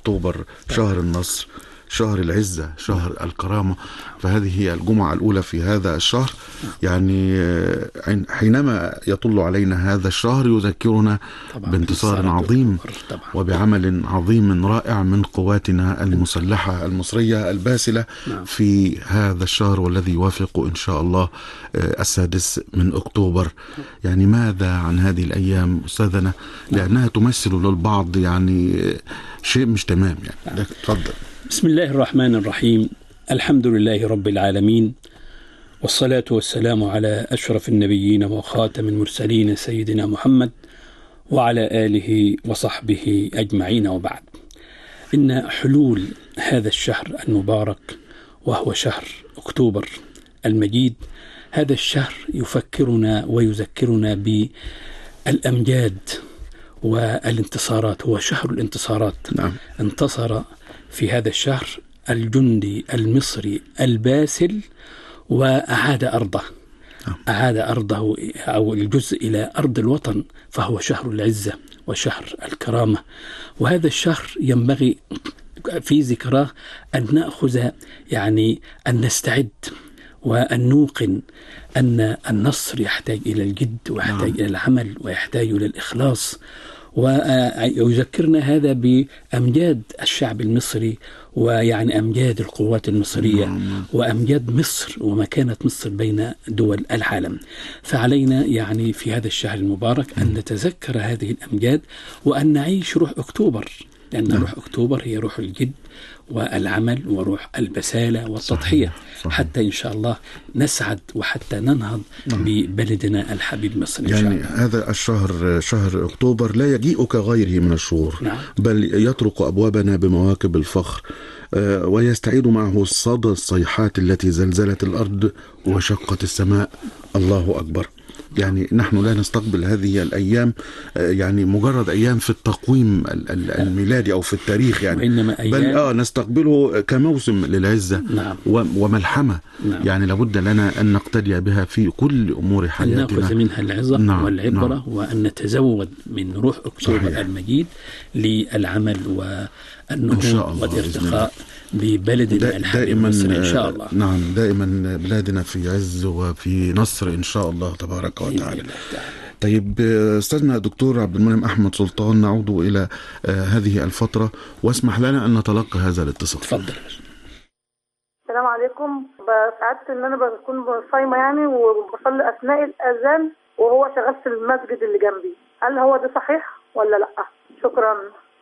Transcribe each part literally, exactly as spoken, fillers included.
أكتوبر شهر النصر، شهر العزة، شهر الكرامة، فهذه هي الجمعة الأولى في هذا الشهر. يعني حينما يطل علينا هذا الشهر يذكرنا بانتصار عظيم وبعمل عظيم رائع من قواتنا المسلحة المصرية الباسلة في هذا الشهر، والذي يوافق إن شاء الله السادس من أكتوبر. يعني ماذا عن هذه الأيام أستاذنا، لأنها تمثل للبعض يعني شيء مش تمام يعني. تفضل. بسم الله الرحمن الرحيم. الحمد لله رب العالمين، والصلاة والسلام على أشرف النبيين وخاتم المرسلين سيدنا محمد وعلى آله وصحبه أجمعين، وبعد. إن حلول هذا الشهر المبارك وهو شهر أكتوبر المجيد، هذا الشهر يفكرنا ويذكرنا بالأمجاد والانتصارات. هو شهر الانتصارات. نعم. انتصر في هذا الشهر الجندي المصري الباسل وأعاد أرضه أعاد أرضه أو الجزء إلى أرض الوطن، فهو شهر العزة وشهر الكرامة. وهذا الشهر ينبغي في ذكراه أن نأخذ يعني أن نستعد وأن نوقن أن النصر يحتاج إلى الجد ويحتاج إلى العمل ويحتاج إلى الإخلاص. ويذكرنا هذا بأمجاد الشعب المصري، ويعني أمجاد القوات المصرية وأمجاد مصر ومكانة مصر بين دول العالم. فعلينا يعني في هذا الشهر المبارك أن نتذكر هذه الأمجاد وأن نعيش روح أكتوبر، لأن روح أكتوبر هي روح الجد والعمل وروح البسالة والتضحية. صحيح. صحيح. حتى إن شاء الله نسعد وحتى ننهض نعم. ببلدنا الحبيب مصر إن يعني شاء الله. هذا الشهر شهر أكتوبر لا يجيء كغيره من الشهور. نعم. بل يطرق أبوابنا بمواكب الفخر، ويستعيد معه صدى الصيحات التي زلزلت الأرض وشقت السماء. الله أكبر. يعني نحن لا نستقبل هذه الأيام يعني مجرد أيام في التقويم الميلادي أو في التاريخ يعني، بل آه نستقبله كموسم للعزة. نعم. وملحمة. نعم. يعني لابد لنا أن نقتدي بها في كل أمور حياتنا، أن نأخذ منها العظة. نعم. والعبرة. نعم. وأن نتزود من روح أكتوبر. صحيح. المجيد للعمل والنهوض والارتقاء ببلدنا الحبيب مصر إن شاء الله. نعم، دائما بلادنا في عز وفي نصر إن شاء الله تبارك وتعالى. طيب أستاذنا دكتور عبد المنعم أحمد سلطان، نعود إلى هذه الفترة واسمح لنا أن نتلقى هذا الاتصال. تفضل. السلام عليكم. سعدت ان انا بكون صايمه يعني وبصلي اثناء الاذان وهو شغال في المسجد اللي جنبي، هل هو ده صحيح ولا لا؟ شكرا.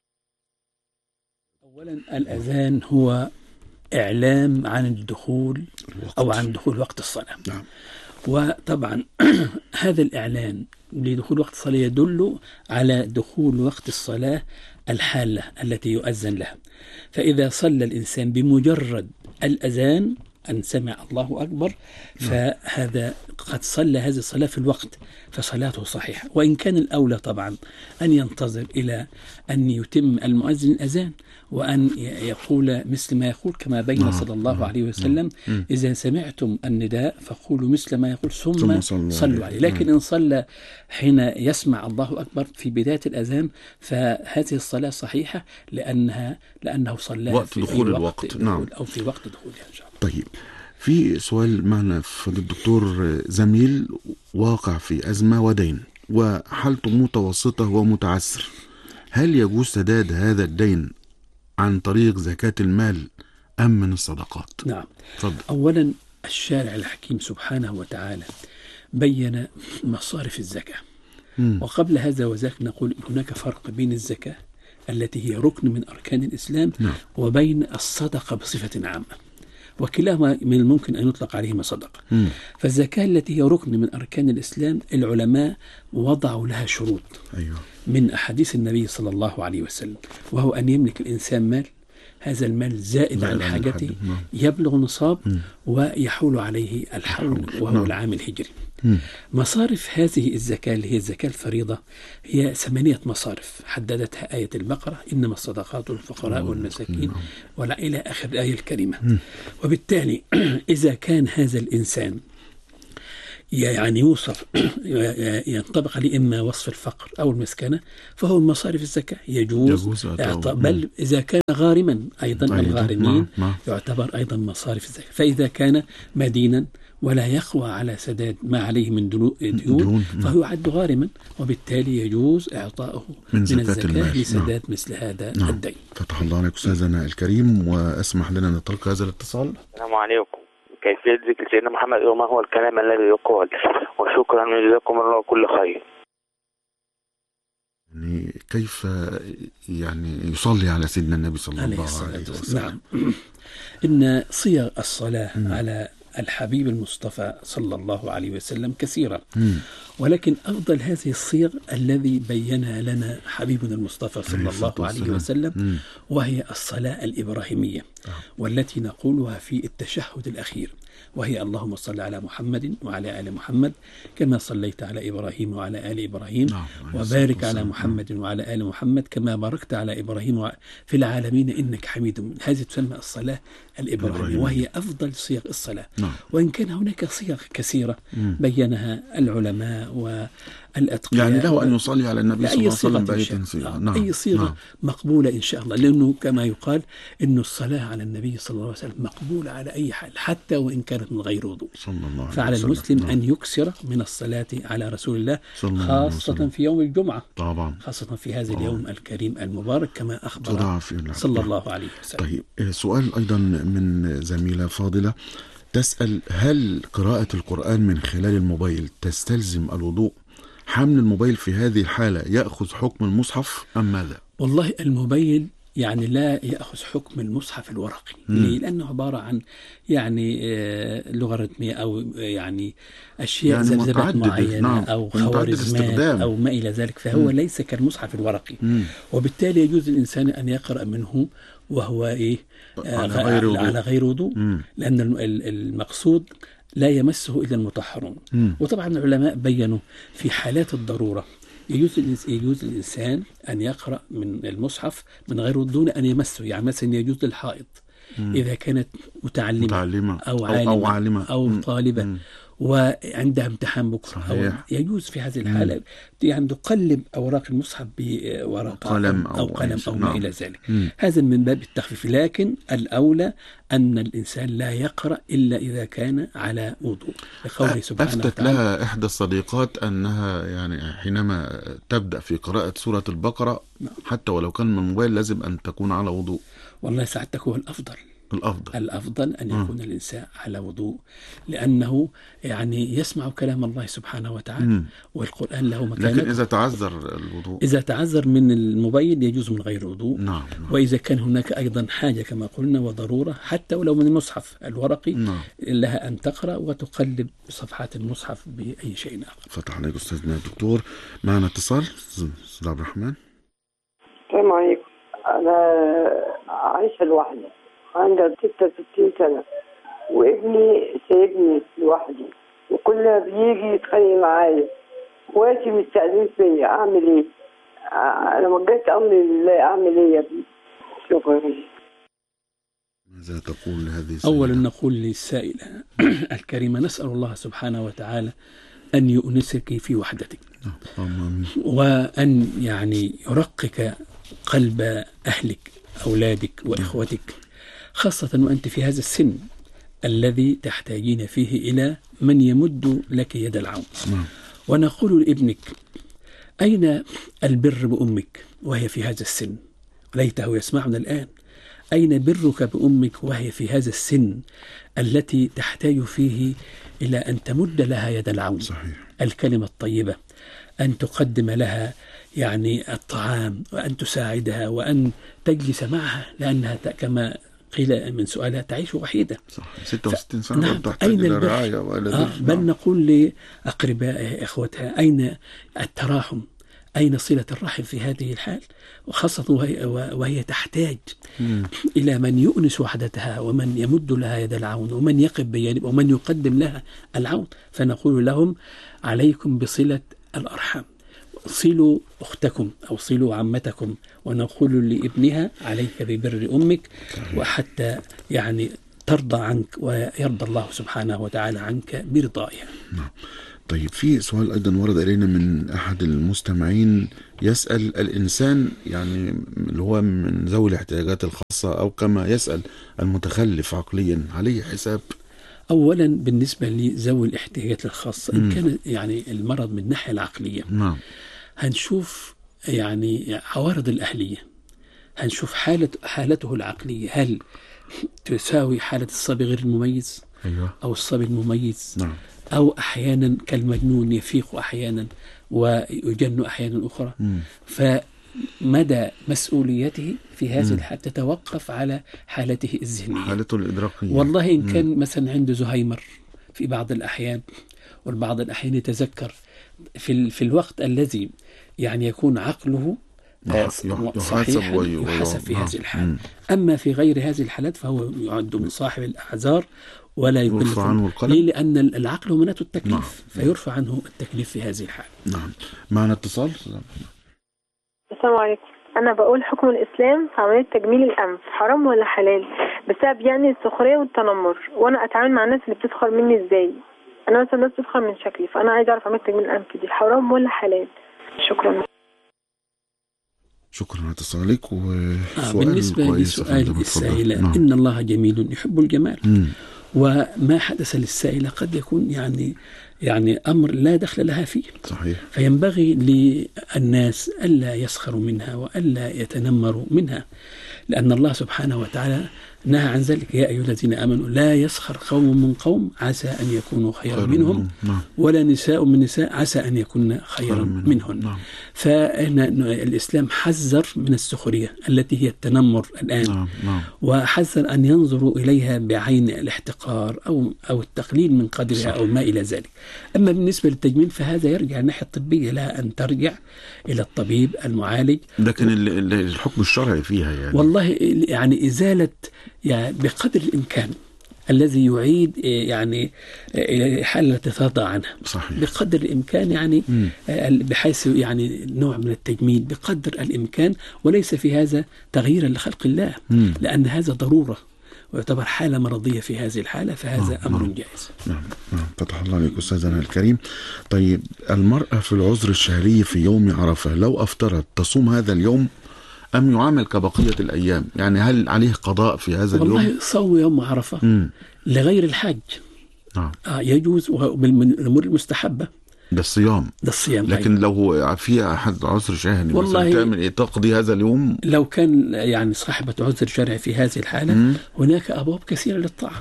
اولا الأذان هو إعلام عن الدخول أو عن دخول وقت الصلاة. نعم. وطبعا هذا الإعلان لدخول وقت الصلاة يدل على دخول وقت الصلاة الحالة التي يؤذن لها. فإذا صلى الإنسان بمجرد الأذان أن سمع الله أكبر فهذا قد صلى هذه الصلاة في الوقت، فصلاته صحيحة. وإن كان الأولى طبعا أن ينتظر إلى أن يتم المؤذن الأذان وأن يقول مثل ما يقول كما بين صلى الله عليه وسلم: إذا سمعتم النداء فقولوا مثل ما يقول ثم صلوا عليه. لكن إن صلى حين يسمع الله أكبر في بداية الأذان فهذه الصلاة صحيحة لأنها لأنه صلى وقت في دخول الوقت الوقت. نعم. أو في وقت دخولها إن شاء الله. طيب، في سؤال معنا فضيلة الدكتور. زميل واقع في أزمة ودين وحالته متوسطة ومتعسر، هل يجوز سداد هذا الدين عن طريق زكاة المال أم من الصدقات؟ نعم. فضل. أولا الشارع الحكيم سبحانه وتعالى بين مصارف الزكاة. م. وقبل هذا وذاك نقول هناك فرق بين الزكاة التي هي ركن من أركان الإسلام. نعم. وبين الصدقة بصفة عامة، وكلاهما من الممكن أن يطلق عليهما صدقة. م. فالزكاة التي هي ركن من أركان الإسلام العلماء وضعوا لها شروط. أيوه. من أحاديث النبي صلى الله عليه وسلم، وهو أن يملك الإنسان مال، هذا المال زائد عن حاجته يبلغ نصاب م. ويحول عليه الحول وهو م. العام الهجري. م. مصارف هذه الزكاة اللي هي الزكاة الفريضة هي ثمانية مصارف حددتها آية البقرة: إنما الصدقات للفقراء والمساكين ولا إلى آخر الآية الكريمة. م. وبالتالي إذا كان هذا الإنسان يعني يوصف ينطبق عليه إما وصف الفقر أو المسكنة فهو من مصارف الزكاة يجوز, يجوز إعطاء، بل إذا كان غارما أيضا أيضا الغارمين ما ما. يعتبر أيضا مصارف الزكاة. فإذا كان مدينا ولا يقوى على سداد ما عليه من ديون فهو يعد غارما، وبالتالي يجوز إعطاؤه من, من الزكاة لسداد نعم. مثل هذا نعم. الدين. فتح الله عليك أستاذنا الكريم، وأسمح لنا نطلق هذا الاتصال. السلام عليكم. كيفية ذكر سيدنا محمد وما هو الكلام الذي يقال؟ وشكرا وجزاكم الله كل خير. يعني كيف يعني يصلي على سيدنا النبي صلى الله عليه وسلم؟ نعم. إن صيغ الصلاة م. على الحبيب المصطفى صلى الله عليه وسلم كثيرة، م. ولكن أفضل هذه الصيغ الذي بينها لنا حبيبنا المصطفى صلى الله عليه وسلم م. وهي الصلاة الإبراهيمية، آه. والتي نقولها في التشهد الأخير، وهي اللهم صل على محمد وعلى آل محمد كما صليت على إبراهيم وعلى آل إبراهيم نعم. وبارك على محمد وعلى آل محمد كما باركت على إبراهيم في العالمين إنك حميد مجيد. هذه تسمى الصلاة الإبراهيمية وهي أفضل صيغ الصلاة نعم. وإن كان هناك صيغ كثيرة م. بينها العلماء والأتقياء، يعني له أن يصلي على النبي صلى الله عليه وسلم بأي صيغة نعم. أي صيغة نعم. مقبولة إن شاء الله، لأنه كما يقال إنه الصلاة على النبي صلى الله عليه وسلم مقبولة على أي حال حتى وإن كانت من غير وضوء. فعلى المسلم نعم. أن يكسر من الصلاة على رسول الله خاصة في يوم الجمعة طبعا، خاصة في هذا اليوم الكريم المبارك كما أخبر صلى الله عليه وسلم. طيب سؤال أيضا من زميلة فاضلة تسأل: هل قراءة القرآن من خلال الموبايل تستلزم الوضوء؟ حمل الموبايل في هذه الحالة يأخذ حكم المصحف أم ماذا؟ والله الموبايل يعني لا يأخذ حكم المصحف الورقي. ليه؟ لأنه عبارة عن يعني آه لوغاريتمية أو يعني أشياء يعني ذبذبات معينة نعم. أو خوارزميات أو ما إلى ذلك، فهو مم. ليس كالمصحف الورقي مم. وبالتالي يجوز الإنسان أن يقرأ منه وهو إيه آه على غير وضوء, على غير وضوء لأن المقصود لا يمسه إلا المطهرون. مم. وطبعا العلماء بيّنوا في حالات الضرورة يجوز يجوز الإنسان أن يقرأ من المصحف من غير دون أن يمسه، يعني مثلا يجوز للحائض مم. إذا كانت متعلمة, متعلمة أو عالمة أو, أو, عالمة. أو مم. طالبة مم. وعندها امتحان بكرة أو يجوز في هذه الحالة مم. يعني تقلب أوراق المصحف بورقة قلم أو, أو قلم أو ما إلى ذلك. مم. هذا من باب التخفيف، لكن الأولى أن الإنسان لا يقرأ إلا إذا كان على وضوء لقوله سبحانه وتعالى. أفتت لها إحدى الصديقات أنها يعني حينما تبدأ في قراءة سورة البقرة حتى ولو كان من الموبايل لازم أن تكون على وضوء. والله ساعتك هو الأفضل الأفضل الأفضل أن يكون م. الإنسان على وضوء، لأنه يعني يسمع كلام الله سبحانه وتعالى م. والقرآن له مكانة. لكن إذا تعذر الوضوء إذا تعذر من الموبايل يجوز من غير وضوء نعم. نعم. وإذا كان هناك أيضا حاجة كما قلنا وضرورة حتى ولو من المصحف الورقي نعم. لها أن تقرأ وتقلب صفحات المصحف بأي شيء آخر. فتح عليك أستاذنا الدكتور. معنا اتصال أستاذ عبد الرحمن. السلام عليكم. أنا عايشة لوحدي عندها ستة وستين سنة وابني سايبني لوحدي وكل ما بيجي يتخانق معايا واخواتي مستعدين فيا، اعمل ايه؟ انا وجهت امري لله، اعمل ايه يا ابني؟ شكرا. ماذا تقول لهذه السيدة؟ اولا نقول للسائلة الكريمة نسأل الله سبحانه وتعالى ان يؤنسك في وحدتك وان يعني يرقق قلب اهلك اولادك واخوتك، خاصة وأنت في هذا السن الذي تحتاجين فيه إلى من يمد لك يد العون. ونقول لابنك: أين البر بأمك وهي في هذا السن؟ ليته يسمعنا الآن. أين برك بأمك وهي في هذا السن التي تحتاج فيه إلى أن تمد لها يد العون؟ صحيح. الكلمة الطيبة، أن تقدم لها يعني الطعام، وأن تساعدها، وأن تجلس معها، لأنها كما قيل من سؤالها تعيش وحيدة. صح. ستة وستين سنة نعم. تحتاج إلى رعاية وإلى آه بل نعم. نقول لأقربائها إخوتها: أين التراحم؟ أين صلة الرحم في هذه الحال؟ وخاصة وهي, وهي تحتاج مم. إلى من يؤنس وحدتها ومن يمد لها يد العون ومن يقف بجانب ومن يقدم لها العون. فنقول لهم: عليكم بصلة الأرحام، صلوا أختكم أو صلوا عمتكم. ونقول لابنها: عليك ببر أمك، وحتى يعني ترضى عنك ويرضى الله سبحانه وتعالى عنك برضائها. نعم. طيب في سؤال أيضا ورد إلينا من أحد المستمعين يسأل الإنسان يعني اللي هو من ذوي الاحتياجات الخاصة أو كما يسأل المتخلف عقليا عليه حساب؟ أولا بالنسبة لذوي الاحتياجات الخاصة إن كان يعني المرض من الناحية العقلية نعم. هنشوف يعني عوارض الأهلية، هنشوف حالة حالته العقلية هل تساوي حالة الصبي غير المميز أيوة. أو الصبي المميز. نعم. أو أحيانا كالمجنون يفيق أحيانا ويجن أحيانا أخرى. مم. فمدى مسؤوليته في هذه الحالة تتوقف على حالته الذهنية، حالته الإدراكية. والله إن كان مم. مثلا عنده زهايمر في بعض الأحيان، والبعض الأحيان يتذكر في, في الوقت الذي يعني يكون عقله صحيح يحاسب في هذه الحالة. أما في غير هذه الحالات فهو يعد من صاحب الأعذار ولا يكلف عنه القلم. ليه؟ لأن العقل هو مناته التكليف. نعم. فيرفع عنه التكليف في هذه الحالة. نعم. معنا اتصال. السلام عليكم. أنا بقول حكم الإسلام في عملية تجميل الأنف حرام ولا حلال بسبب يعني السخرية والتنمر، وأنا أتعامل مع الناس اللي بتسخر مني إزاي؟ أنا مثلا الناس بتسخر من شكلي، فأنا عايز أعرف عملية تجميل الأنف دي حرام ولا حلال؟ شكرا. شكرا على اتصالك. آه بالنسبة لسؤال السائلة، نعم. إن الله جميل يحب الجمال. م. وما حدث للسائلة قد يكون يعني يعني أمر لا دخل لها فيه. صحيح. فينبغي للناس ألا يسخروا منها وألا يتنمروا منها، لأن الله سبحانه وتعالى نهى عن ذلك. يا أيها الذين آمنوا لا يسخر قوم من قوم عسى أن يكونوا خيرا خير منهم. نعم. ولا نساء من نساء عسى أن يكون خيرا منهم, منهم. نعم. فالإسلام حذر من السخرية التي هي التنمر الآن. نعم. نعم. وحذر أن ينظروا إليها بعين الاحتقار أو أو التقليل من قدرها. صح. أو ما إلى ذلك. أما بالنسبة للتجميل فهذا يرجع الناحية الطبية، لها أن ترجع إلى الطبيب المعالج. لكن الحكم الشرعي فيها يعني والله يعني إزالة يعني بقدر الإمكان الذي يعيد يعني حالة تتغاضى عنها. صحيح. بقدر الإمكان يعني م. بحيث يعني نوع من التجميل بقدر الإمكان، وليس في هذا تغييرا لخلق الله. م. لأن هذا ضرورة ويعتبر حالة مرضية في هذه الحالة، فهذا آه. أمر نعم. جائز. نعم نعم. فتح الله عليك أستاذنا الكريم. طيب المرأة في العذر الشهري في يوم عرفة لو أفطرت تصوم هذا اليوم أم يعامل كبقية الأيام؟ يعني هل عليه قضاء في هذا اليوم؟ والله صوم يوم عرفة م. لغير الحج. نعم. آه يجوز، من الأمور المستحبة. ده الصيام. ده الصيام. لكن لو في أحد عذر شهري والله تعمل إيه؟ تقضي هذا اليوم؟ لو كان يعني صاحبة عذر شرعي في هذه الحالة م. هناك أبواب كثيرة للطاعة،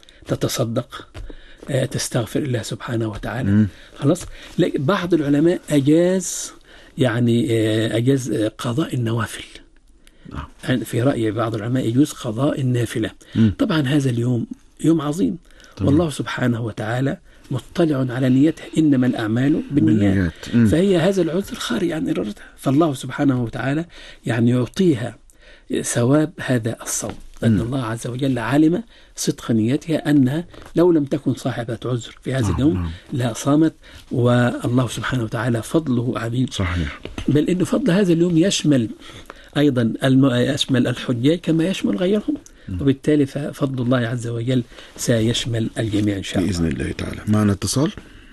تتصدق، تستغفر الله سبحانه وتعالى. م. خلاص. بعض العلماء أجاز يعني أجاز قضاء النوافل. نعم. في رأي بعض العلماء يجوز قضاء النافلة. م. طبعا هذا اليوم يوم عظيم. طبعا. والله سبحانه وتعالى مطلع على نيته، إنما الأعمال بالنيات. فهي هذا العذر خارج عن إرادتها، فالله سبحانه وتعالى يعني يعطيها ثواب هذا الصوم، لأن الله عز وجل علم صدق نيتها أنها لو لم تكن صاحبة عذر في هذا اليوم لا صامت، والله سبحانه وتعالى فضله عظيم. صحيح. بل إن فضل هذا اليوم يشمل أيضا يشمل الحجاج كما يشمل غيرهم، وبالتالي ففضل الله عز وجل سيشمل الجميع إن شاء الله بإذن الله تعالى. معنا اتصال.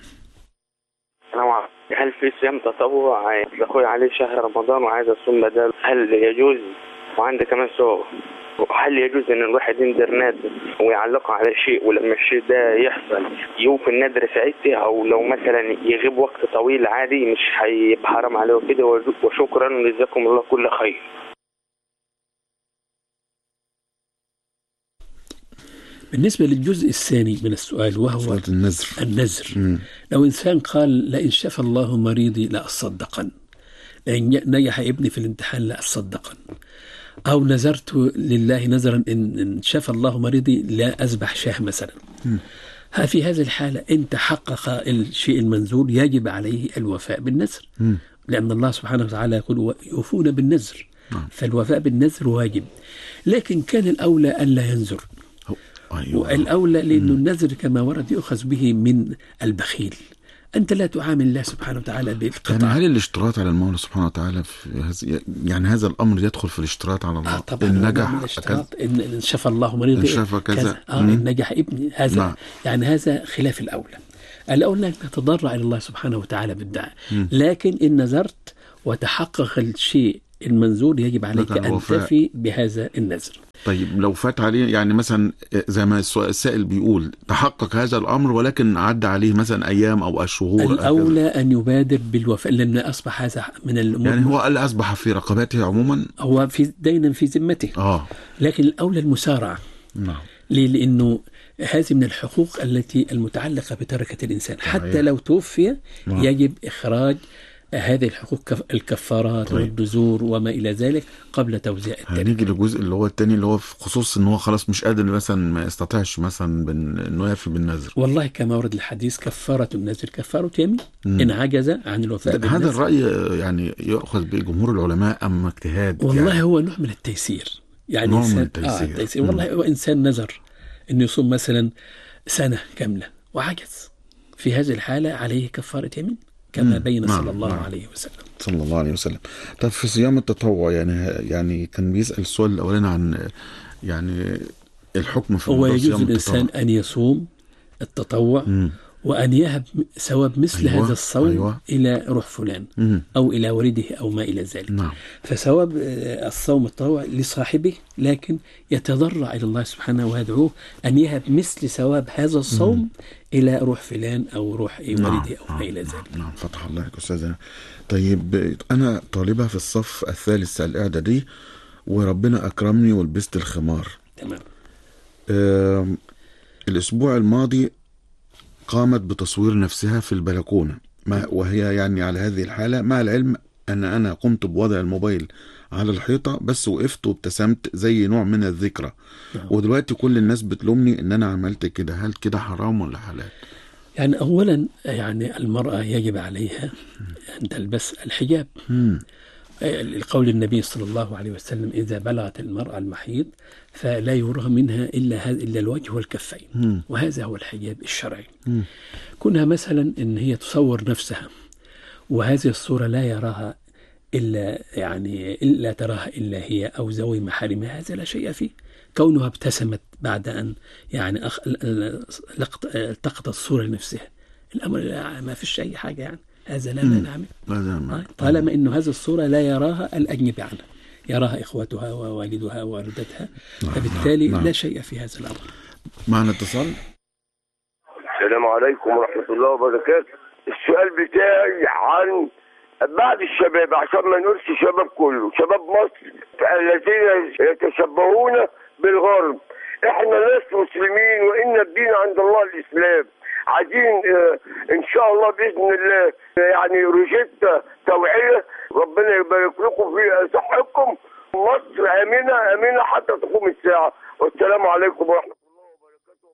هل في صيام تطوع؟ أخوي عليه شهر رمضان وعايز أصوم بدل، هل يجوز؟ وعندي كمان سؤال، هل يجوز ان الواحد يندر نادر ويعلقه على شيء ولما الشيء ده يحصل يوفي النادر ساعتها، او لو مثلا يغيب وقت طويل عادي مش هيبقى حرام عليه وكده؟ وشكرا وجزاكم الله كل خير. بالنسبة للجزء الثاني من السؤال وهو النذر النذر م. لو إنسان قال لئن شفى الله مريضي لأصدقن، لئن نجح ابني في الامتحان لأصدقن، أو نذرت لله نذرا إن شفى الله مريضي لا أذبح شاه مثلا. ها في هذه الحالة إن تحقق الشيء المنذور يجب عليه الوفاء بالنذر، لأن الله سبحانه وتعالى يقول يوفون بالنذر، فالوفاء بالنذر واجب. لكن كان الأولى أن لا ينذر. أيوة. والأولى لأن النذر كما ورد يؤخذ به من البخيل أنت لا تعامل الله سبحانه وتعالى بالقطع. يعني هل الاشتراط على المولى سبحانه وتعالى في هذا، يعني هذا الأمر يدخل في الاشتراط على الله؟ آه طبعا إن نجح الاشتراط إن, إن شفى الله مريض إن شفى كذا, كذا. آه إن نجح ابني هذا نعم. يعني هذا خلاف الأولى. الأولى أن تتضرع إلى الله سبحانه وتعالى بالدعاء، لكن إن نذرت وتحقق الشيء المنذور يجب عليك أن تفي بهذا النذر. طيب لو فات عليه يعني مثلا زي ما السائل بيقول تحقق هذا الأمر ولكن عدى عليه مثلا أيام أو أشهر، الأولى أن يبادر بالوفاء لأن أصبح هذا من الأمور. يعني هو قال أصبح في رقبته عموما، هو في دينا في ذمته آه. لكن الأولى المسارعة. نعم. ليه؟ لأنه هذه من الحقوق التي المتعلقة بتركة الإنسان حتى لو توفي نعم. يجب إخراج هذه الحقوق الكفارات طيب. والنذور وما إلى ذلك قبل توزيع التاني. هنيجي للجزء اللي هو الثاني اللي هو في خصوص ان هو خلاص مش قادر مثلا ما يستطيعش مثلا انه يفي بالنذر. والله كما ورد الحديث كفارة النذر كفارة يمين ان عجز عن الوفاء بالنذر. هذا الرأي يعني يأخذ بجمهور العلماء أم اجتهاد؟ والله يعني هو نوع من التيسير، يعني نوع إنسان من التيسير, آه التيسير. والله هو إنسان نذر انه يصوم مثلا سنة كاملة وعجز، في هذه الحالة عليه كفارة يمين كما بين صلى الله نعم. عليه وسلم صلى الله عليه وسلم. طب في صيام التطوع يعني يعني كان بيسأل السؤال الأولاني عن يعني الحكم في هو يجوز الإنسان أن يصوم التطوع مم. وأن يهب ثواب مثل أيوة. هذا الصوم أيوة. إلى روح فلان مم. أو إلى ولده أو ما إلى ذلك نعم. فثواب الصوم التطوع لصاحبه، لكن يتضرع إلى الله سبحانه ويدعوه أن يهب مثل ثواب هذا الصوم مم. إلى روح فلان أو روح ولده نعم. أو ما إلى ذلك. نعم فتح الله عليك أستاذنا. طيب أنا طالبة في الصف الثالث الإعدادي وربنا أكرمني ولبست الخمار. تمام. آه الأسبوع الماضي قامت بتصوير نفسها في البلكونة ما وهي يعني على هذه الحالة، مع العلم أن أنا قمت بوضع الموبايل على الحيطة بس وقفت وابتسمت زي نوع من الذكرى نعم. ودلوقتي كل الناس بتلومني أن أنا عملت كده، هل كده حرام ولا حلال؟ يعني أولا يعني المرأة يجب عليها أن تلبس الحجاب م. لقول النبي صلى الله عليه وسلم إذا بلغت المرأة المحيض فلا يرى منها إلا إلا الوجه والكفين م. وهذا هو الحجاب الشرعي. م. كونها مثلا إن هي تصور نفسها وهذه الصورة لا يراها إلا يعني إلا تراها إلا هي أو ذوي محارمها، هذا لا شيء فيه. كونها ابتسمت بعد أن يعني أخ... التقط الصورة لنفسها، الأمر ما فيش أي حاجة، يعني هذا لا مانع منه طالما إنه هذه الصورة لا يراها الأجنبي عنها، يراها إخوتها ووالدها ووالدتها، فبالتالي نعم. لا شيء في هذا الأمر. معنا اتصال. السلام عليكم ورحمة الله وبركاته. السؤال بتاعي عن بعض الشباب، عشان ما نقولش شباب كله، شباب مصر الذين يتشبهون بالغرب. احنا ناس مسلمين وإن الدين عند الله الإسلام، عايزين اه ان شاء الله باذن الله يعني روجيتا توعيه، ربنا يبارك لكم في صحتكم. مصر امنه امنه حتى تقوم الساعه، والسلام عليكم ورحمه الله وبركاته.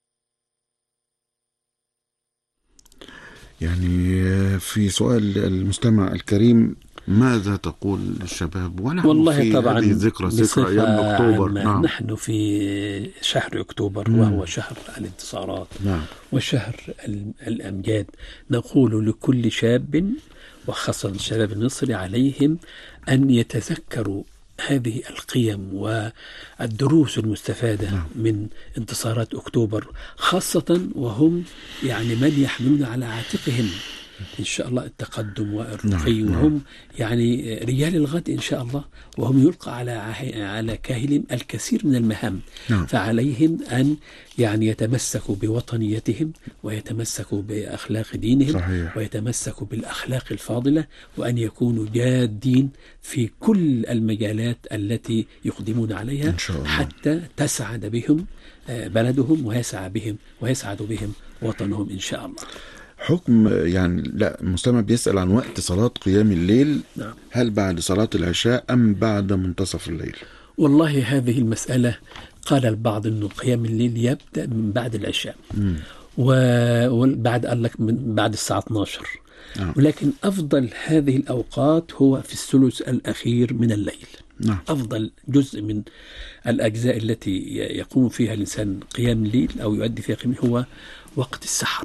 يعني في سؤال المستمع الكريم، ماذا تقول للشباب ونحن والله في طبعا هذه الذكرى ذكرى ايام اكتوبر؟ نعم. نحن في شهر اكتوبر مم. وهو شهر الانتصارات نعم. وشهر الامجاد. نقول لكل شاب وخاصة الشباب المصري عليهم ان يتذكروا هذه القيم والدروس المستفادة نعم. من انتصارات اكتوبر، خاصة وهم يعني من يحملون على عاتقهم إن شاء الله التقدم والرقي نعم. وهم يعني رجال الغد إن شاء الله، وهم يلقى على على كاهلهم الكثير من المهام نعم. فعليهم أن يعني يتمسكوا بوطنيتهم ويتمسكوا بأخلاق دينهم صحيح. ويتمسكوا بالأخلاق الفاضلة، وأن يكونوا جادين في كل المجالات التي يقدمون عليها إن شاء الله. حتى تسعد بهم بلدهم ويسعد بهم ويسعد بهم وطنهم إن شاء الله. حكم يعني لا المستمع بيسأل عن وقت صلاة قيام الليل نعم. هل بعد صلاة العشاء أم بعد منتصف الليل؟ والله هذه المسألة قال البعض أنه قيام الليل يبدأ من بعد العشاء م. وبعد قال لك من بعد الساعة اثنتي عشرة نعم. ولكن أفضل هذه الأوقات هو في الثلث الأخير من الليل نعم. أفضل جزء من الأجزاء التي يقوم فيها الإنسان قيام الليل أو يؤدي فيها قيام هو وقت السحر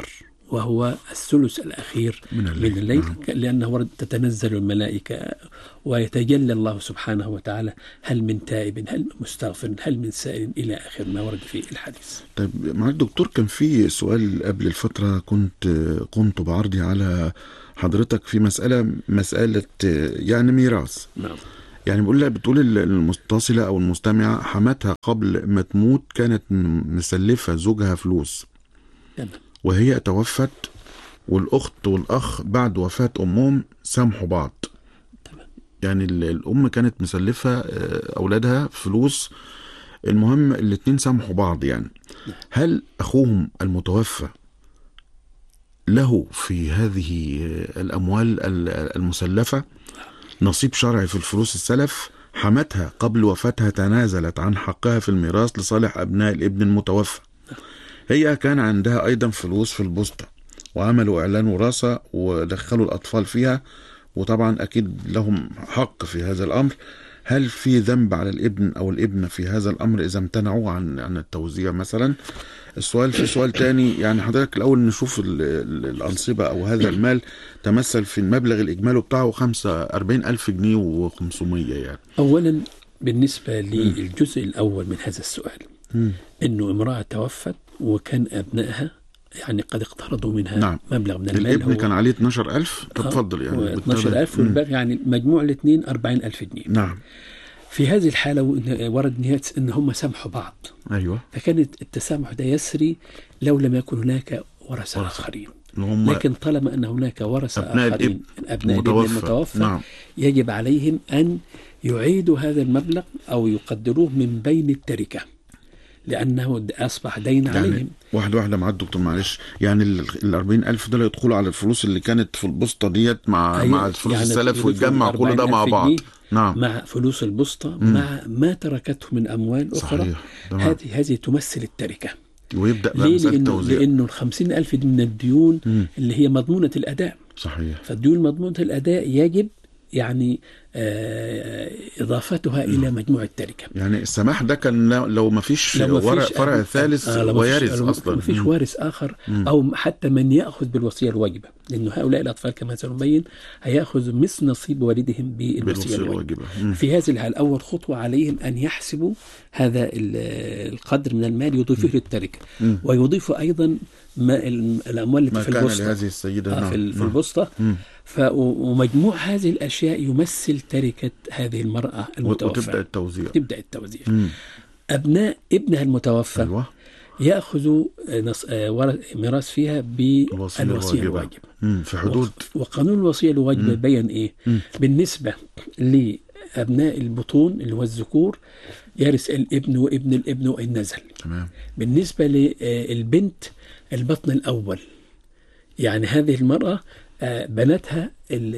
وهو الثلث الأخير من الليل, من الليل. نعم. لأنه ورد تتنزل الملائكة ويتجلى الله سبحانه وتعالى هل من تائب هل من مستغفر هل من سائل إلى آخر ما ورد في الحديث. طيب مع الدكتور، كان في سؤال قبل الفترة كنت قمت بعرضي على حضرتك في مسألة مسألة يعني ميراث. نعم. يعني بقول لها بتقول المتصلة أو المستمعة حماتها قبل ما تموت كانت مسلفة زوجها فلوس. نعم. وهي توفت، والأخت والأخ بعد وفاة أمهم سامحوا بعض. تمام. يعني الأم كانت مسلفة أولادها فلوس، المهم الاتنين سامحوا بعض. يعني هل أخوهم المتوفى له في هذه الأموال المسلفة نصيب شرعي في الفلوس السلف؟ حماتها قبل وفاتها تنازلت عن حقها في الميراث لصالح أبناء الابن المتوفى. هي كان عندها أيضا فلوس في البوسطة، وعملوا إعلان وراثة ودخلوا الأطفال فيها، وطبعا أكيد لهم حق في هذا الأمر. هل في ذنب على الابن أو الابنة في هذا الأمر إذا امتنعوا عن عن التوزيع مثلا؟ السؤال في سؤال تاني، يعني حضرتك الأول نشوف الأنصبة أو هذا المال تمثل في المبلغ الإجمالي بتاعه خمسة وأربعين ألف جنيه وخمسمية. يعني أولا بالنسبة للجزء الأول من هذا السؤال، م. إنه امرأة توفت وكان أبنائها يعني قد اقترضوا منها نعم. مبلغ من المال. الابن كان عليه اثناشر ألف. تفضل. يعني اثناشر ألف والباقي يعني مجموع الاثنين أربعين ألف جنيه. نعم. في هذه الحالة ورد نهاية إن هم سامحوا بعض. أيوة. فكانت التسامح ده يسري لو لم يكن هناك ورثة آخرين. لكن طالما أن هناك ورثة أبناء آخرين أبناء المتوفى, الابن المتوفى نعم. يجب عليهم أن يعيدوا هذا المبلغ أو يقدروه من بين التركة، لأنه أصبح دين يعني عليهم. واحدة واحدة مع الدكتور معلش، يعني ال أربعين ألف دول يدخلوا على الفلوس اللي كانت في البوسطة ديت مع أيوة. مع الفلوس يعني السلف ويتجمع كل ده مع بعض. نعم. مع فلوس البوسطة مع ما تركته من أموال أخرى. هذه هذه تمثل التركة. ويبدأ بقى ليه؟ لأنه, لأنه الخمسين ألف دي من الديون مم. اللي هي مضمونة الأداء. صحيح. فالديون مضمونة الأداء يجب يعني آه إضافتها مم. إلى مجموع التركة. يعني السماح ده كان لو ما فيش فرع ثالث آه ويرث أصلا، ما فيش وارث آخر مم. أو حتى من يأخذ بالوصية الواجبة، لأنه هؤلاء الأطفال كما سنبين هيأخذ مثل نصيب والدهم بالوصية الواجبة. في هذه الحالة أول خطوة عليهم أن يحسبوا هذا القدر من المال يضيفه للتركة، ويضيفوا أيضا ما الأموال التي في البوسطة لهذه السيدة آه في, في البوسطة. ومجموع هذه الأشياء يمثل تركة هذه المرأة المتوفى. وتبدأ التوزيع. تبدأ التوزيع. مم. أبناء ابنها المتوفى أيوة. يأخذوا ميراث فيها بالوصية الواجبة في حدود. وقانون الوصية الواجبة بيان إيه؟ مم. بالنسبة لأبناء البطون اللي هو الذكور يرث الابن وابن الابن وإن نزل. تمام. بالنسبة للبنت البطن الأول، يعني هذه المرأة بناتها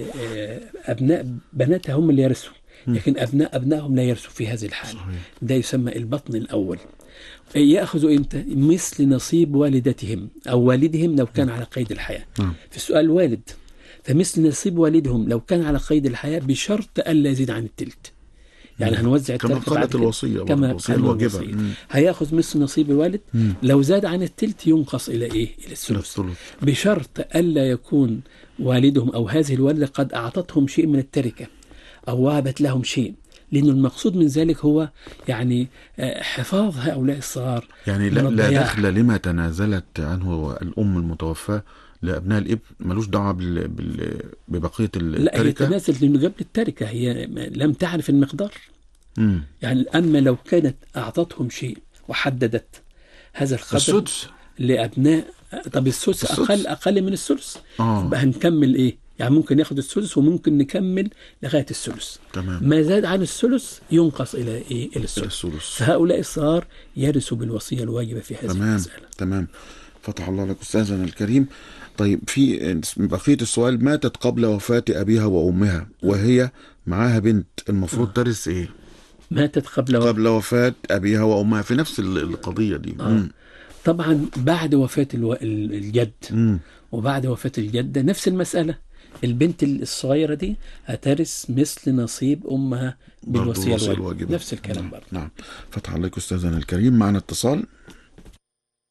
أبناء بناتها هم اللي يرثوا، لكن أبناء أبنائهم لا يرثوا في هذه الحالة. صحيح. ده يسمى البطن الأول. يأخذوا إمتى؟ مثل نصيب والدتهم أو والدهم لو كان على قيد الحياة. م. في السؤال والد، فمثل نصيب والدهم لو كان على قيد الحياة بشرط ألا يزيد عن التلت. يعني هنوزع كما قالت الوصية كما الوصية الواجبة. هياخذ مثل نصيب الوالد. مم. لو زاد عن التلت ينقص إلى إيه؟ إلى الثلث، بشرط ألا يكون والدهم أو هذه الوالدة قد أعطتهم شيء من التركة أو وهبت لهم شيء، لأن المقصود من ذلك هو يعني حفاظ هؤلاء الصغار. يعني لا, لا دخل لما تنازلت عنه الأم المتوفاة لأبناء الابن، ملوش دعوة بال... بال... ببقية التركة. لا، هي تنازلت لأنه قبل التركة هي لم تعرف المقدار. مم. يعني أما لو كانت أعطتهم شيء وحددت هذا القدر السدس لأبناء، طب السدس أقل أقل من السدس، يبقى هنكمل إيه؟ يعني ممكن ياخد السدس وممكن نكمل لغاية الثلث. تمام. ما زاد عن الثلث ينقص إلى إيه؟ إلى الثلث. فهؤلاء الصغار يرثوا بالوصية الواجبة في هذه تمام. المسألة. تمام. فتح الله لك أستاذنا الكريم. طيب في بقية السؤال، ماتت قبل وفاة أبيها وأمها وهي معاها بنت، المفروض آه. ترث إيه؟ ماتت قبل و... قبل وفاة أبيها وأمها في نفس القضية دي. آه. طبعا بعد وفاة الو... الجد م. وبعد وفاة الجدة نفس المسألة، البنت الصغيرة دي هترث مثل نصيب أمها بالوصية الواجبة. نفس الكلام برضه. نعم. فتح الله لك أستاذنا الكريم. معنا اتصال. السلام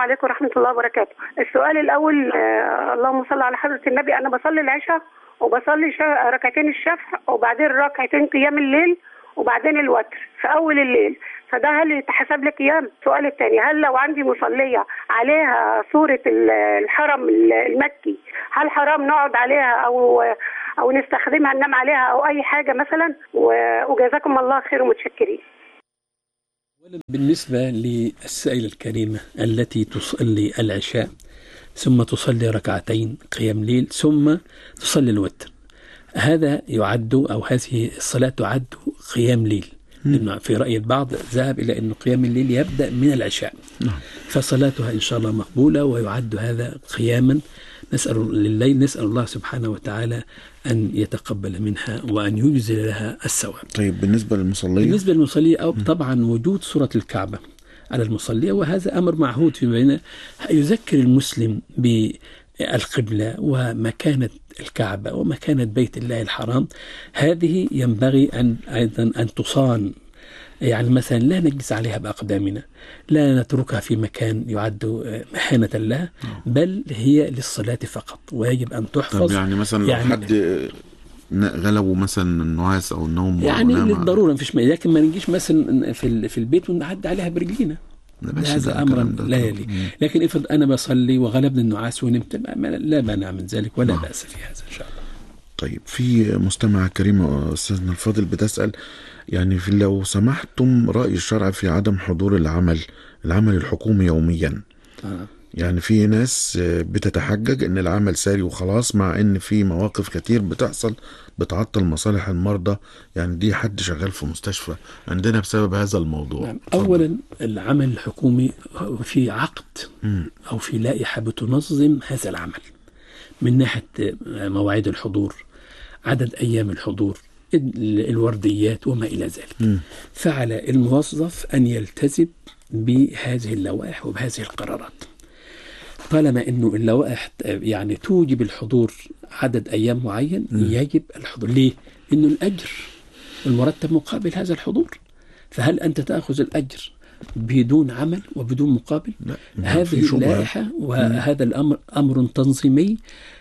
عليكم ورحمة الله وبركاته. السؤال الأول، آه اللهم صل على حضرة النبي. أنا بصلي العشاء وبصلي ركعتين الشفع وبعدين ركعتين قيام الليل وبعدين الوتر في أول الليل، فده هل يتحسب لي قيام؟ السؤال الثاني، هل لو عندي مصلية عليها صورة الحرم المكي هل حرام نقعد عليها أو أو نستخدمها ننام عليها أو أي حاجة مثلا؟ وجزاكم الله خير ومتشكرين. بالنسبة للسائلة الكريمة التي تصلي العشاء ثم تصلي ركعتين قيام ليل ثم تصلي الوتر، هذا يعد أو هذه الصلاة تعد قيام ليل، لأنه في رأي البعض ذهب إلى أن قيام الليل يبدأ من العشاء، فصلاتها إن شاء الله مقبولة ويعد هذا قياما. نسأل لليل نسأل الله سبحانه وتعالى أن يتقبل منها وأن يجزل لها الثواب. طيب بالنسبة للمصلية بالنسبة للمصلية أو طبعا وجود صورة الكعبة على المصلية، وهذا أمر معهود في بين يذكر المسلم بالقبلة ومكانة الكعبة ومكانة بيت الله الحرام. هذه ينبغي أن أيضا أن تصان، يعني مثلا لا نجلس عليها بأقدامنا، لا نتركها في مكان يعد محانة لها، بل هي للصلاة فقط ويجب أن تحفظ. طب يعني مثلا يعني لو حد غلبوا مثلا النعاس أو النوم يعني للضرورة مفيش مانع، لكن ما نجيش مثلا في في البيت ونعد عليها برجلينا، هذا أمر لا يلي. لكن افرض أنا بصلي وغلبني النعاس ونمت، لا مانع من ذلك ولا بأس في هذا إن شاء الله. طيب في مستمعة كريمة أستاذنا الفاضل بتسأل، يعني في لو سمحتم رأي الشرع في عدم حضور العمل العمل الحكومي يوميا. آه. يعني في ناس بتتحجج ان العمل ساري وخلاص، مع ان في مواقف كتير بتحصل بتعطل مصالح المرضى، يعني دي حد شغال في مستشفى عندنا بسبب هذا الموضوع. نعم. اولا العمل الحكومي في عقد م. او في لائحة بتنظم هذا العمل من ناحية مواعيد الحضور، عدد ايام الحضور، الورديات وما إلى ذلك. م. فعلى الموظف أن يلتزم بهذه اللوائح وبهذه القرارات، طالما أنه اللوائح يعني توجب الحضور عدد أيام معين. م. يجب الحضور. ليه؟ أنه الأجر المرتب مقابل هذا الحضور، فهل أنت تأخذ الأجر بدون عمل وبدون مقابل؟ هذه اللائحة وهذا الأمر أمر تنظيمي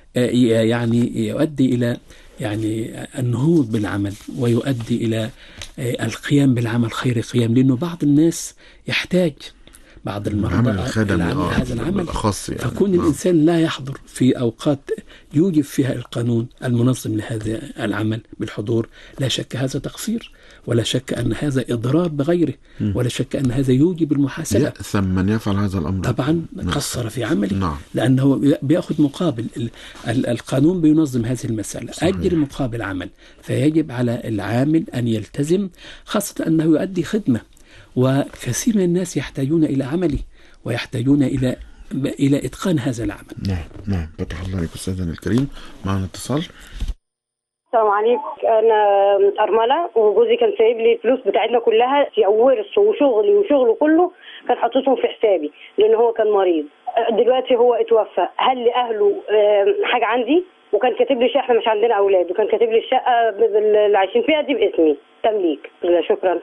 يعني يؤدي إلى يعني النهوض بالعمل ويؤدي إلى القيام بالعمل خير قيام، لأنه بعض الناس يحتاج بعض المرضى العمل آه هذا العمل يعني. فكون آه. الإنسان لا يحضر في أوقات يوجب فيها القانون المنظم لهذا العمل بالحضور، لا شك هذا تقصير، ولا شك أن هذا إضرار بغيره، م. ولا شك أن هذا يوجب المحاسبة. يأثم من يفعل هذا الأمر طبعا. نعم. قصر في عمله. نعم. لأنه بيأخذ مقابل. القانون بينظم هذه المسألة، صحيح. أجر مقابل عمل، فيجب على العامل أن يلتزم، خاصة أنه يؤدي خدمة، وكثير من الناس يحتاجون إلى عمله ويحتاجون إلى إلى إتقان هذا العمل. نعم نعم. فتح الله عليك أستاذنا الكريم. معنا اتصال. السلام عليكم. أنا أرملة وجوزي كان سايب لي الفلوس بتاعتنا كلها في ورث وشغلي وشغله كله كان حاططهم في حسابي لأن هو كان مريض. دلوقتي هو اتوفى، هل لأهله حاجة عندي؟ وكان كاتب لي شقة، مش عندنا أولاد، وكان كاتب لي الشقة اللي عايشين فيها دي باسمي تمليك. شكرا.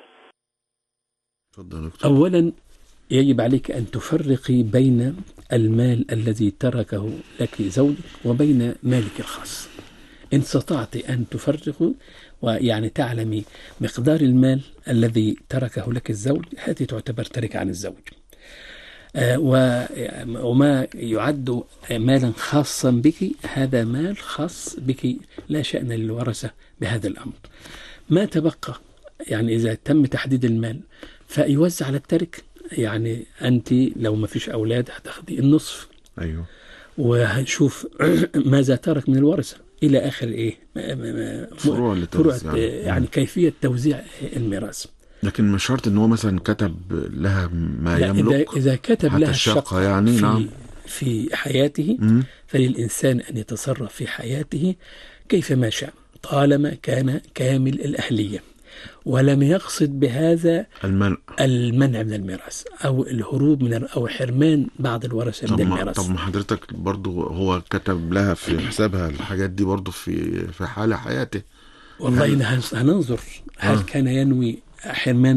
أولا يجب عليك أن تفرقي بين المال الذي تركه لك زوجك وبين مالك الخاص. إن استطعت أن تفرقوا ويعني تعلمي مقدار المال الذي تركه لك الزوج، هذه تعتبر تركة عن الزوج. آه وما يعد مالا خاصا بك هذا مال خاص بك، لا شأن للورثة بهذا الأمر. ما تبقى يعني إذا تم تحديد المال فيوزع على الترك، يعني أنت لو ما فيش أولاد هتاخدي النصف. أيوه. وهنشوف ماذا ترك من الورثة إلى آخر إيه فروع يعني, يعني كيفية توزيع الميراث. لكن مش شرط إن هو مثلا كتب لها ما يملك. إذا, إذا كتب لها الشقة يعني في, نعم. في حياته م. فللإنسان أن يتصرف في حياته كيفما شاء طالما كان كامل الأهلية ولم يقصد بهذا المنع المنع من الميراث أو الهروب من أو حرمان بعض الورثة من الميراث. طب ما حضرتك برضو هو كتب لها في حسابها الحاجات دي برضو في في حال حياته. والله هل... هننظر هل آه. كان ينوي حرمان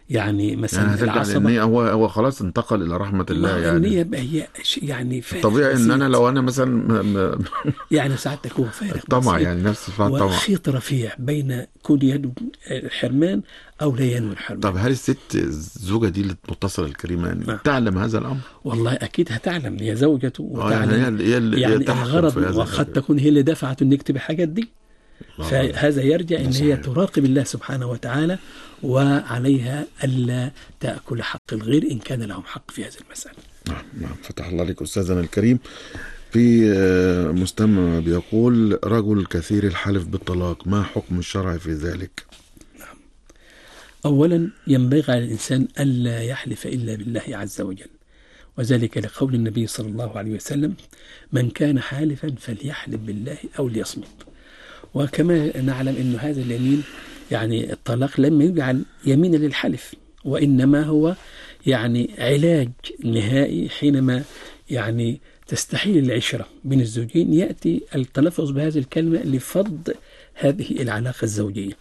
يعني مثلا يعني العصبة، النية هو هو خلاص انتقل إلى رحمة الله. يعني النية بقى هي يعني طبيعي إن أنا لو أنا مثلا م... م... يعني ساعتك هو فارق طمع، يعني نفس الطمع، وخيط رفيع بين كون ينوي الحرمان أو لا ينوي الحرمان. طب هل الست الزوجة دي المتصلة الكريمة يعني نعم. تعلم هذا الأمر؟ والله أكيد هتعلم، هي زوجته وتعلم. يعني, هي يعني الغرض وقد تكون هي اللي دفعت إن يكتب الحاجات دي، فهذا يرجع إن هي تراقب الله سبحانه وتعالى، وعليها ألا تأكل حق الغير إن كان لهم حق في هذه المسألة. نعم نعم. فتح الله عليك أستاذنا الكريم. في مستمع بيقول: رجل كثير الحلف بالطلاق، ما حكم الشرع في ذلك؟ نعم. أولا ينبغي على الإنسان ألا يحلف إلا بالله عز وجل، وذلك لقول النبي صلى الله عليه وسلم: من كان حالفا فليحلف بالله أو ليصمت. وكما نعلم أن هذا اليمين يعني الطلاق لم يجعل يمينا للحلف، وإنما هو يعني علاج نهائي حينما يعني تستحيل العشرة بين الزوجين، يأتي التلفظ بهذه الكلمة لفض هذه العلاقة الزوجية.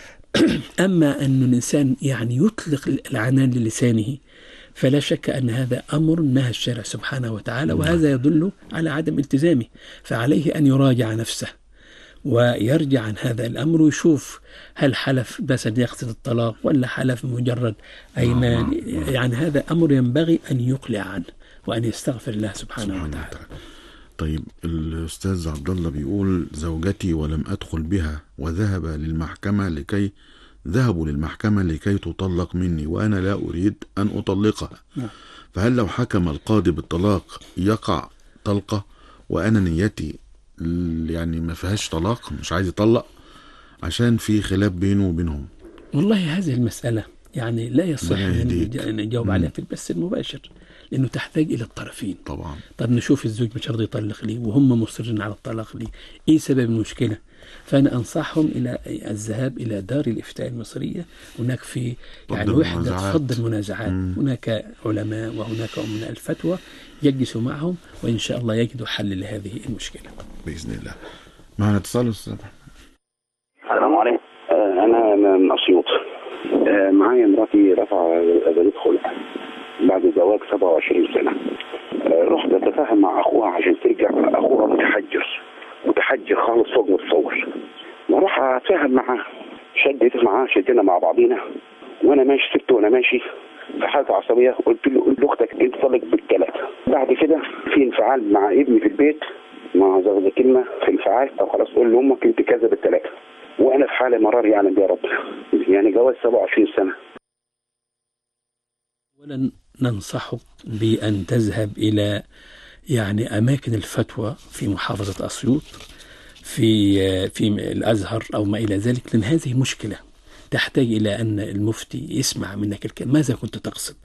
أما أن الإنسان يعني يطلق العنان للسانه فلا شك أن هذا أمر نهى الشرع سبحانه وتعالى، وهذا يدل على عدم التزامه، فعليه أن يراجع نفسه ويرجع عن هذا الأمر ويشوف هل حلف بس يقصد الطلاق ولا حلف مجرد أيمان. يعني هذا أمر ينبغي أن يقلع عنه وأن يستغفر الله سبحانه, سبحانه وتعالى. طيب الأستاذ عبد الله بيقول: زوجتي ولم أدخل بها وذهب للمحكمة لكي ذهبوا للمحكمة لكي تطلق مني وأنا لا أريد أن أطلقها، فهل لو حكم القاضي بالطلاق يقع طلقة وأنا نيتي يعني ما فيهاش طلاق، مش عايز يطلق عشان في خلاف بينه وبينهم؟ والله هذه المسألة يعني لا يصح أن نجاوب عليها في البث المباشر، لأنه تحتاج إلى الطرفين طبعا. طب نشوف الزوج مش راضي يطلق لي وهم مصرين على الطلاق لي، إيه سبب المشكلة؟ فأنا أنصحهم إلى الذهاب إلى دار الإفتاء المصرية، هناك في يعني وحدة فض المنازعات، مم. هناك علماء وهناك أمناء الفتوى يجلسوا معهم وإن شاء الله يجدوا حل لهذه المشكلة بإذن الله. معنا اتصال أستاذ. السلام عليكم. أنا من أسيوط، معايا مراتي رفع أزالة خلع بعد الزواج سبعة وعشرين سنة. رحت أتفاهم مع أخوها عشان ترجع، أخوها متحجر متحجر خالص فوق متصور، وراح أتفاهم معاه، شدت معاه شدنا مع بعضينا وأنا ماشي سبته وأنا ماشي في حالة عصبية، قلت له قل لأختك انطلق بالثلاثة. بعد كده في انفعال مع ابني في البيت، ما زود كلمة في انفعال، أو خلاص قول لأمك أنت كذا بالثلاثة، وأنا في حالة مرار يعني يا رب، يعني جواز سبعة وعشرين سنة. ولن ننصحك بأن تذهب إلى يعني أماكن الفتوى في محافظة أسيوط في في الأزهر أو ما إلى ذلك، لأن هذه مشكلة تحتاج إلى أن المفتي يسمع منك الكلام، ماذا كنت تقصد،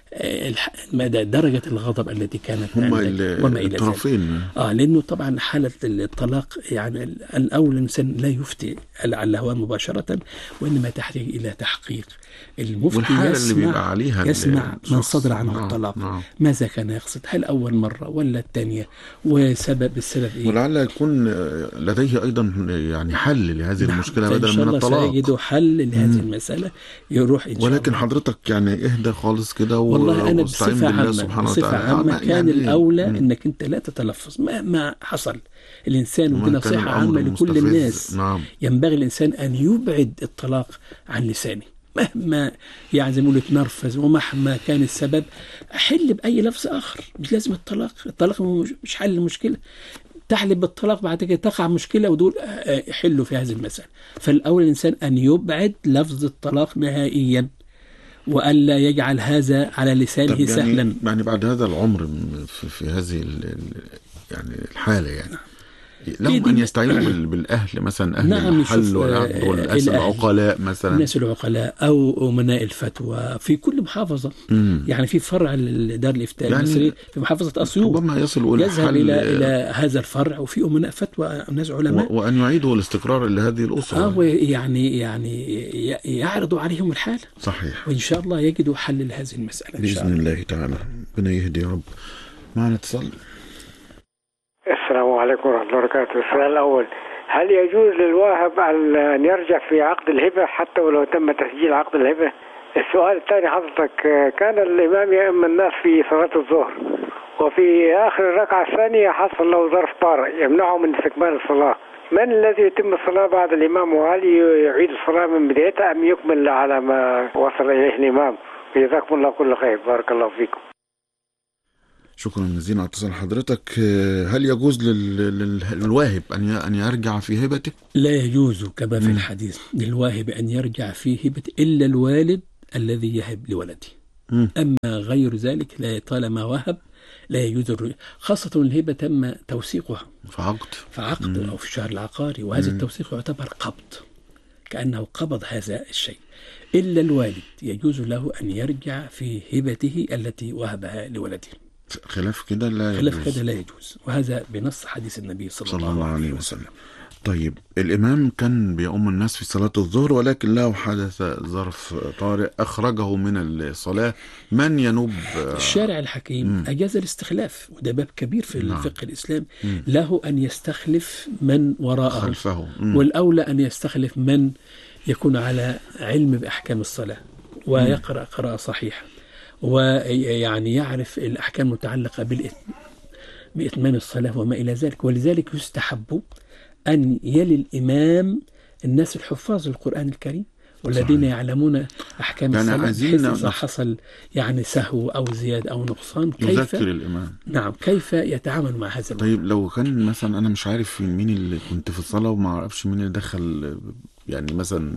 مدى درجة الغضب التي كانت هم وما إلى الطرفين. ذلك. آه لأنه طبعا حالة الطلاق يعني الأول الإنسان لا يفتي على الهواء مباشرة، وإنما تحتاج إلى تحقيق. المفتي يسمع, يسمع من صدر عنه نعم الطلاق نعم. ماذا كان يقصد، هل أول مرة ولا الثانية، وسبب السبب إيه، ولعل يكون لديه أيضا يعني حل لهذه نعم. المشكلة بدلا من الطلاق. إن شاء الله سيجد حل لهذه مم. المسألة يروح إن شاء ولكن الله. حضرتك يعني اهدى خالص كده والله أنا بصفة عامة, بصفة عامة كان يعني الأولى مم. أنك أنت لا تتلفظ مهما حصل. الإنسان ودي نصيحة عامة لكل الناس نعم. ينبغي الإنسان أن يبعد الطلاق عن لسانه مهما يعني زي ما يقولوا تنرفز، ومهما كان السبب حل بأي لفظ آخر، مش لازم الطلاق. الطلاق مش حل المشكلة، تحلب بالطلاق بعد كده تقع مشكلة ودول يحلوا في هذه المسألة. فالأول الإنسان أن يبعد لفظ الطلاق نهائيا وألا يجعل هذا على لسانه يعني سهلا. يعني بعد هذا العمر في, في هذه يعني الحالة يعني لهم أن يستعينوا بالأهل مثلا، أهل نعم الحل والناس العقلاء مثلا، الناس العقلاء أو أمناء الفتوى في كل محافظة. مم. يعني في فرع لدار الإفتاء يعني المصري في محافظة أسيوط ربما يصل يذهب إلى إلى هذا الفرع، وفي أمناء فتوى ناس علماء، وأن يعيدوا الاستقرار لهذه الأسرة. آه يعني يعني يعرضوا عليهم الحال صحيح، وإن شاء الله يجدوا حل لهذه المسألة بإذن الله تعالى. ربنا يهدي يا رب. معنا اتصال. السلام عليكم ورحمة الله وبركاته. السؤال الأول: هل يجوز للواهب أن يرجع في عقد الهبة حتى ولو تم تسجيل عقد الهبة؟ السؤال الثاني حضرتك، كان الإمام يأم الناس في صلاة الظهر، وفي آخر الركعة الثانية حصل له ظرف طارئ يمنعه من استكمال الصلاة، من الذي يتم الصلاة بعد الإمام؟ وهل يعيد الصلاة من بدايتها أم يكمل على ما وصل إليه الإمام؟ جزاكم الله كل خير، بارك الله فيكم. شكرا جزيلا على اتصال حضرتك. هل يجوز لل- للواهب أن ي- أن يرجع في هبته؟ لا يجوز كما في الحديث للواهب أن يرجع في هبته إلا الوالد الذي يهب لولده. مم. أما غير ذلك لا، طالما وهب لا يجوز الرجوع، خاصة الهبة تم توثيقها فعقد فعقد أو في الشهر العقاري، وهذا التوثيق يعتبر قبض، كأنه قبض هذا الشيء. إلا الوالد يجوز له أن يرجع في هبته التي وهبها لولده. خلاف كده لا خلاف يجوز. كده لا يجوز، وهذا بنص حديث النبي صلى, صلى الله عليه عليه وسلم. وسلم. طيب الإمام كان بيؤم الناس في صلاة الظهر، ولكن له حدث ظرف طارئ أخرجه من الصلاة، من ينوب؟ الشارع الحكيم مم. أجاز الاستخلاف، وده باب كبير في نعم. الفقه الإسلامي. مم. له أن يستخلف من وراءه خلفه. مم. والأولى أن يستخلف من يكون على علم بأحكام الصلاة ويقرأ قراءة صحيحة، ويعني يعرف الأحكام المتعلقة بالإتم- بإتمام الصلاة وما إلى ذلك. ولذلك يستحب أن يلي الإمام الناس الحفاظ القرآن الكريم والذين صحيح. يعلمون أحكام يعني الصلاة، عايزين بحيث ن- إذا حصل يعني سهو أو زياد أو نقصان كيف يذكر الإمام. نعم كيف يتعامل مع هذا الوضع. طيب لو كان مثلا أنا مش عارف مين اللي كنت في الصلاة وما أعرفش مين اللي دخل، يعني مثلا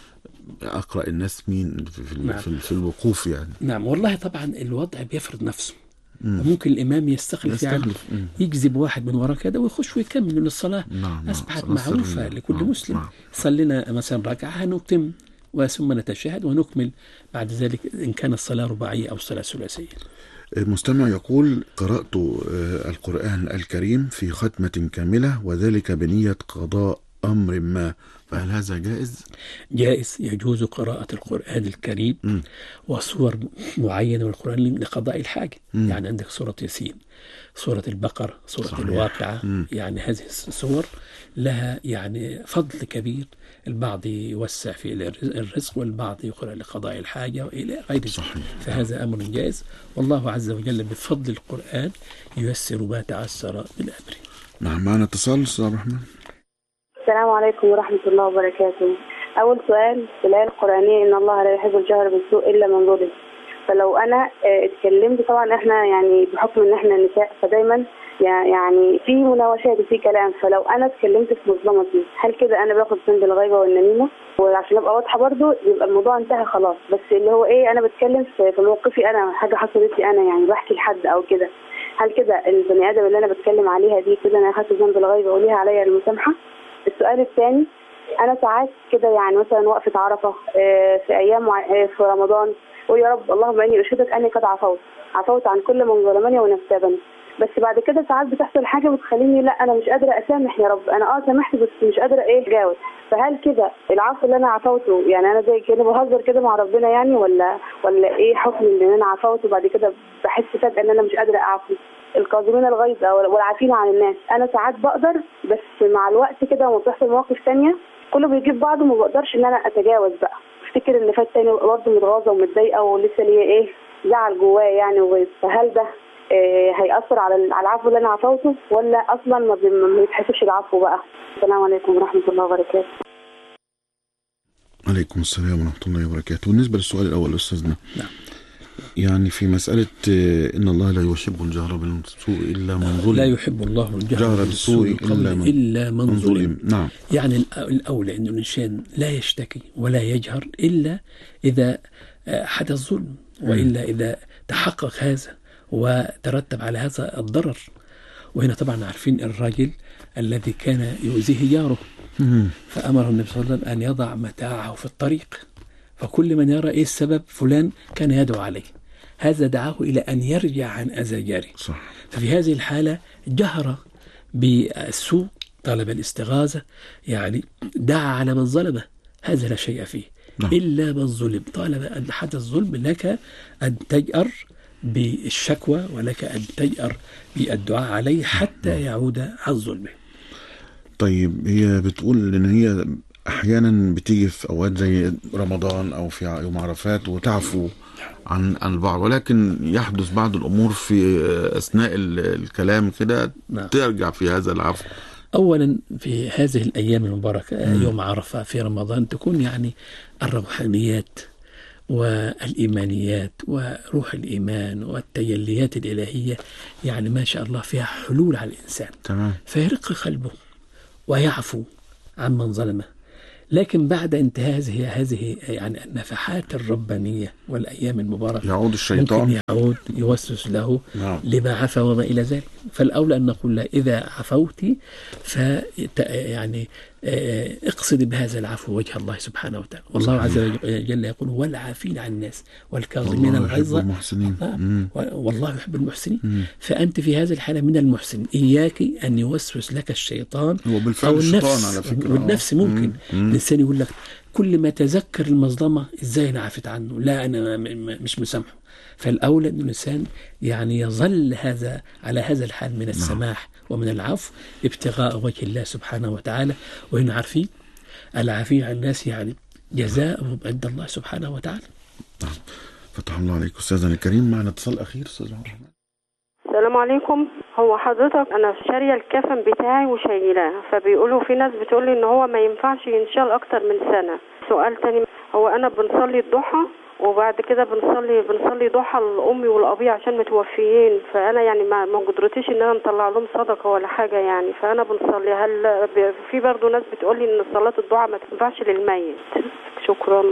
أقرأ الناس مين في, في, نعم. في, في الوقوف يعني. نعم والله طبعا الوضع بيفرض نفسه. مم. وممكن الإمام يستخلف, يعني يستخلف. مم. يجذب واحد من وراء كده ويخش ويكمل من الصلاة. نعم. أصبحت صلاة معروفة سرية. لكل نعم. مسلم. نعم. صلينا مثلا ركعة هنتم وثم نتشهد ونكمل بعد ذلك إن كان الصلاة رباعية أو الصلاة ثلاثية. المستمع يقول: قرأت آه، القرآن الكريم في ختمة كاملة، وذلك بنية قضاء أمر ما، فهل هذا جائز؟ جائز، يجوز قراءة القرآن الكريم م. وصور معينة من القرآن لقضاء الحاجة. م. يعني عندك سورة ياسين، سورة البقرة، سورة صحيح. الواقعة. م. يعني هذه السور لها يعني فضل كبير، البعض يوسع في الرزق والبعض يقرأ لقضاء الحاجة وإلى غير ذلك. صحيح. فهذا أمر جائز، والله عز وجل بفضل القرآن ييسر ما تعسر من أمره. نعم. معنا اتصال أستاذ عبد الرحمن. السلام عليكم ورحمة الله وبركاته. أول سؤال في الآية القرآنية: إن الله لا يحب الجهر بالسوء إلا من ظلم. فلو أنا آه، اتكلمت، طبعا إحنا يعني بحكم إن إحنا نساء فدايما يعني في مناوشات وفي كلام، فلو أنا اتكلمت في مظلمتي هل كده أنا باخد ذنب الغيبة والنميمة؟ وعشان أبقى واضحة برضو يبقى الموضوع انتهى خلاص، بس اللي هو إيه، أنا بتكلم في في موقفي أنا، حاجة حصلت لي أنا، يعني بحكي لحد أو كده، هل كده البني آدم اللي أنا بتكلم عليها دي كده أنا أخدت ذنب الغيبة وليها عليا المسامحة؟ السؤال الثاني: أنا ساعات كده يعني مثلا وقفة عرفة آه، في أيام مع- آه، في رمضان، قول يا رب اللهم إني أشهدك أني قد عفوت عفوت عن كل من ظلمني ونفسبني، بس بعد كده ساعات بتحصل حاجة بتخليني لا أنا مش قادرة أسامح يا رب، أنا أه سامحت بس مش قادرة إيه أتجاوز، فهل كده العفو اللي أنا عفوته يعني أنا زي كده بهزر كده مع ربنا يعني، ولا ولا إيه حكم إن أنا عفوت وبعد كده بحس فجأة إن أنا مش قادرة أعفو؟ القادمين الغيظ والعافين عن الناس، أنا ساعات بقدر بس مع الوقت كده لما بتحصل مواقف تانية كله بيجيب بعضه وما بقدرش إن أنا أتجاوز بقى، افتكر اللي فات تاني برضه متغاظة ومتضايقة ولسه ليا إيه زعل جوايا يعني وغيظ، فهل ده إيه هيأثر على على العفو اللي أنا عفوته ولا أصلا ما بي- ما بيتحسبش العفو بقى؟ السلام عليكم ورحمة الله وبركاته. عليكم السلام ورحمة الله وبركاته. بالنسبة للسؤال الأول أستاذنا، نعم. يعني في مسألة آه، إن الله لا يحب الجهر بالسوء إلا من ظلم. لا يحب الله الجهر جهر بالسوء بالسوء إلا إلا من, من- إلا من من ظلم. ظلم. نعم. يعني الأ- الأولى أن الإنسان لا يشتكي ولا يجهر إلا إذا آه، حدث ظلم، وإلا إذا تحقق هذا وترتب على هذا الضرر. وهنا طبعا عارفين الرجل الذي كان يؤذيه جاره، مم. فأمره النبي صلى الله عليه وسلم أن يضع متاعه في الطريق، فكل من يرى إيه السبب فلان كان يدعو عليه، هذا دعاه إلى أن يرجع عن أذى جاره. صح. ففي هذه الحالة جهر بالسوء، طلب الاستغاثة، يعني دعا على من ظلمه، هذا لا شيء فيه. نعم. إلا من ظلم، طالما أن حدث ظلم لك أن تجأر بالشكوى ولك أن تجأر بالدعاء عليه حتى يعود عن ظلمه. طيب هي بتقول إن هي أحيانا بتيجي في أوقات زي رمضان أو في يوم عرفات وتعفو عن عن البعض، ولكن يحدث بعض الأمور في أثناء الكلام كده ترجع في هذا العفو. أولا في هذه الأيام المباركة م. يوم عرفة في رمضان تكون يعني الروحانيات والإيمانيات وروح الإيمان والتجليات الإلهية يعني ما شاء الله فيها حلول على الإنسان. تمام. فيرق قلبه ويعفو عمن ظلمه. لكن بعد انتهاء هذه هذه يعني النفحات الربانية والأيام المباركة يعود الشيطان ممكن يعود يوسوس له نعم. لما عفا وما إلى ذلك. فالأولى أن نقول له إذا عفوت ف يعني اقصد بهذا العفو وجه الله سبحانه وتعالى. والله عز وجل يقول والعافين عن الناس والكاظمين الغيظ والله يحب المحسنين. مم. فأنت في هذه الحالة من المحسنين. إياك أن يوسوس لك الشيطان أو النفس على فكرة. والنفس ممكن الإنسان يقول لك كل ما تذكر المظلمة إزاي أنا عفت عنه، لا أنا مش مسامحه. فالأولى أن الإنسان يعني يظل هذا على هذا الحال من السماح ومن العفو ابتغاء وجه الله سبحانه وتعالى. وهنا عارفين العافين عن الناس يعني جزاؤهم عند الله سبحانه وتعالى. نعم. فتح الله عليك أستاذنا الكريم. معنا اتصال أخير أستاذ الرحمن. السلام عليكم. هو حضرتك أنا شارية الكفن بتاعي وشايلاه، فبيقولوا في ناس بتقولي إن هو ما ينفعش ينشال أكتر من سنة. سؤال تاني، هو أنا بنصلي الضحى وبعد كده بنصلي بنصلي ضحى لأمي والأبي عشان متوفيين، فأنا يعني ما ما قدرتش إن أنا نطلع لهم صدقة ولا حاجة يعني، فأنا بنصلي. هل في برضو ناس بتقولي إن صلاة الضحى ما تنفعش للميت؟ شكرا.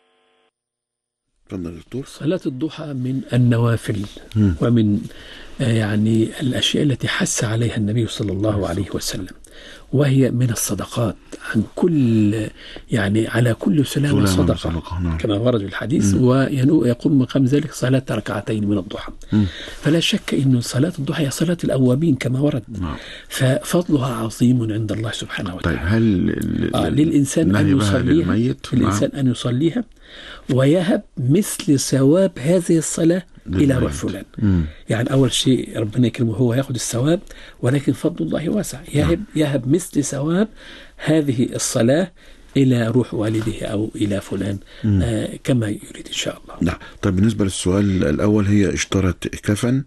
صلاة الضحى من النوافل م. ومن يعني الأشياء التي حث عليها النبي صلى الله عليه وسلم، وهي من الصدقات عن كل يعني على كل سلامة صدقة, صدقة نعم. كما ورد في الحديث. ويقوم مقام ذلك صلاة ركعتين من الضحى. م. فلا شك أن صلاة الضحى هي صلاة الأوابين كما ورد. نعم. ففضلها عظيم عند الله سبحانه وتعالى. طيب هل آه للإنسان أن يصليها للإنسان أن يصليها ويهب مثل ثواب هذه الصلاة إلى روح فلان. مم. يعني أول شيء ربنا يكرمه هو يأخذ الثواب، ولكن فضل الله واسع. يهب, يهب مثل ثواب هذه الصلاة إلى روح والده أو إلى فلان آه كما يريد إن شاء الله. نعم. طيب بالنسبة للسؤال الأول، هي اشترت كفن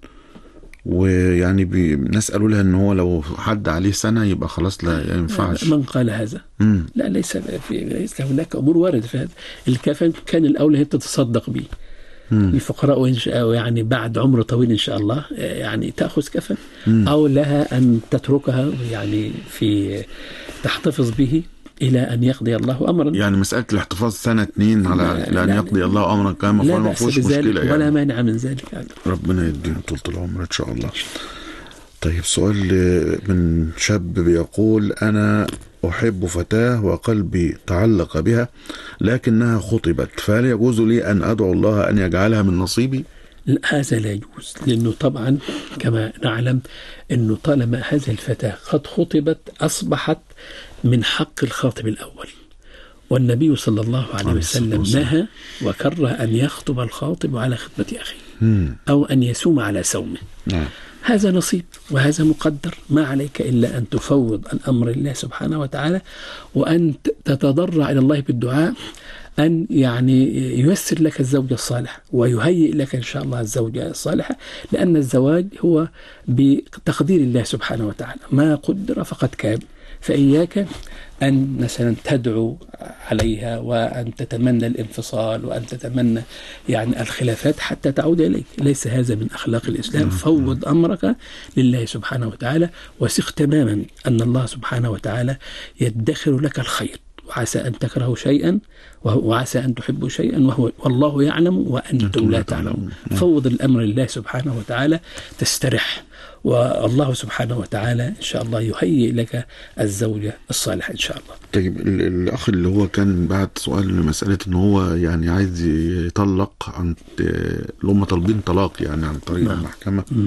ويعني نسألوا لها ان هو لو حد عليه سنة يبقى خلاص لا ينفعش. من قال هذا؟ مم. لا ليس في ليس هناك امور وارده في هذا. الكفن كان الاولى هي تتصدق به الفقراء يعني بعد عمر طويل ان شاء الله يعني تاخذ كفن مم. او لها ان تتركها يعني في تحتفظ به إلى أن يقضي الله أمرا. يعني مسألة الاحتفاظ سنة اثنين على لأن يقضي الله أمرا كما فعل ما فيهوش مشكلة يعني. ولا مانع من ذلك يعني. ربنا يدينا طولة العمر إن شاء الله. طيب سؤال من شاب بيقول أنا أحب فتاة وقلبي تعلق بها لكنها خطبت، فهل يجوز لي أن أدعو الله أن يجعلها من نصيبي؟ هذا لا يجوز، لأنه طبعا كما نعلم أنه طالما هذه الفتاة قد خطبت أصبحت من حق الخاطب الأول، والنبي صلى الله عليه وسلم نهى وكره أن يخطب الخاطب على خطبة أخيه أو أن يسوم على سومه. نعم. هذا نصيب وهذا مقدر، ما عليك إلا أن تفوض الأمر لله سبحانه وتعالى وأن تتضرع إلى الله بالدعاء أن يعني ييسر لك الزوجة الصالحة ويهيئ لك إن شاء الله الزوجة الصالحة، لأن الزواج هو بتقدير الله سبحانه وتعالى، ما قدر فقد كان. فإياك أن مثلا تدعو عليها وأن تتمنى الانفصال وأن تتمنى يعني الخلافات حتى تعود إليك، ليس هذا من أخلاق الإسلام. فوض أمرك لله سبحانه وتعالى وثق تماما أن الله سبحانه وتعالى يدخر لك الخير، وعسى أن تكرهوا شيئا وعسى أن تحبوا شيئا وهو والله يعلم وأنتم لا تعلمون. فوض الأمر لله سبحانه وتعالى تسترح، والله سبحانه وتعالى إن شاء الله يهيئ لك الزوجة الصالحة إن شاء الله. طيب الأخ اللي هو كان بعد سؤال مسألة إن هو يعني عايز يطلق عن اللي هم طالبين طلاق يعني عن طريق نعم. المحكمة م.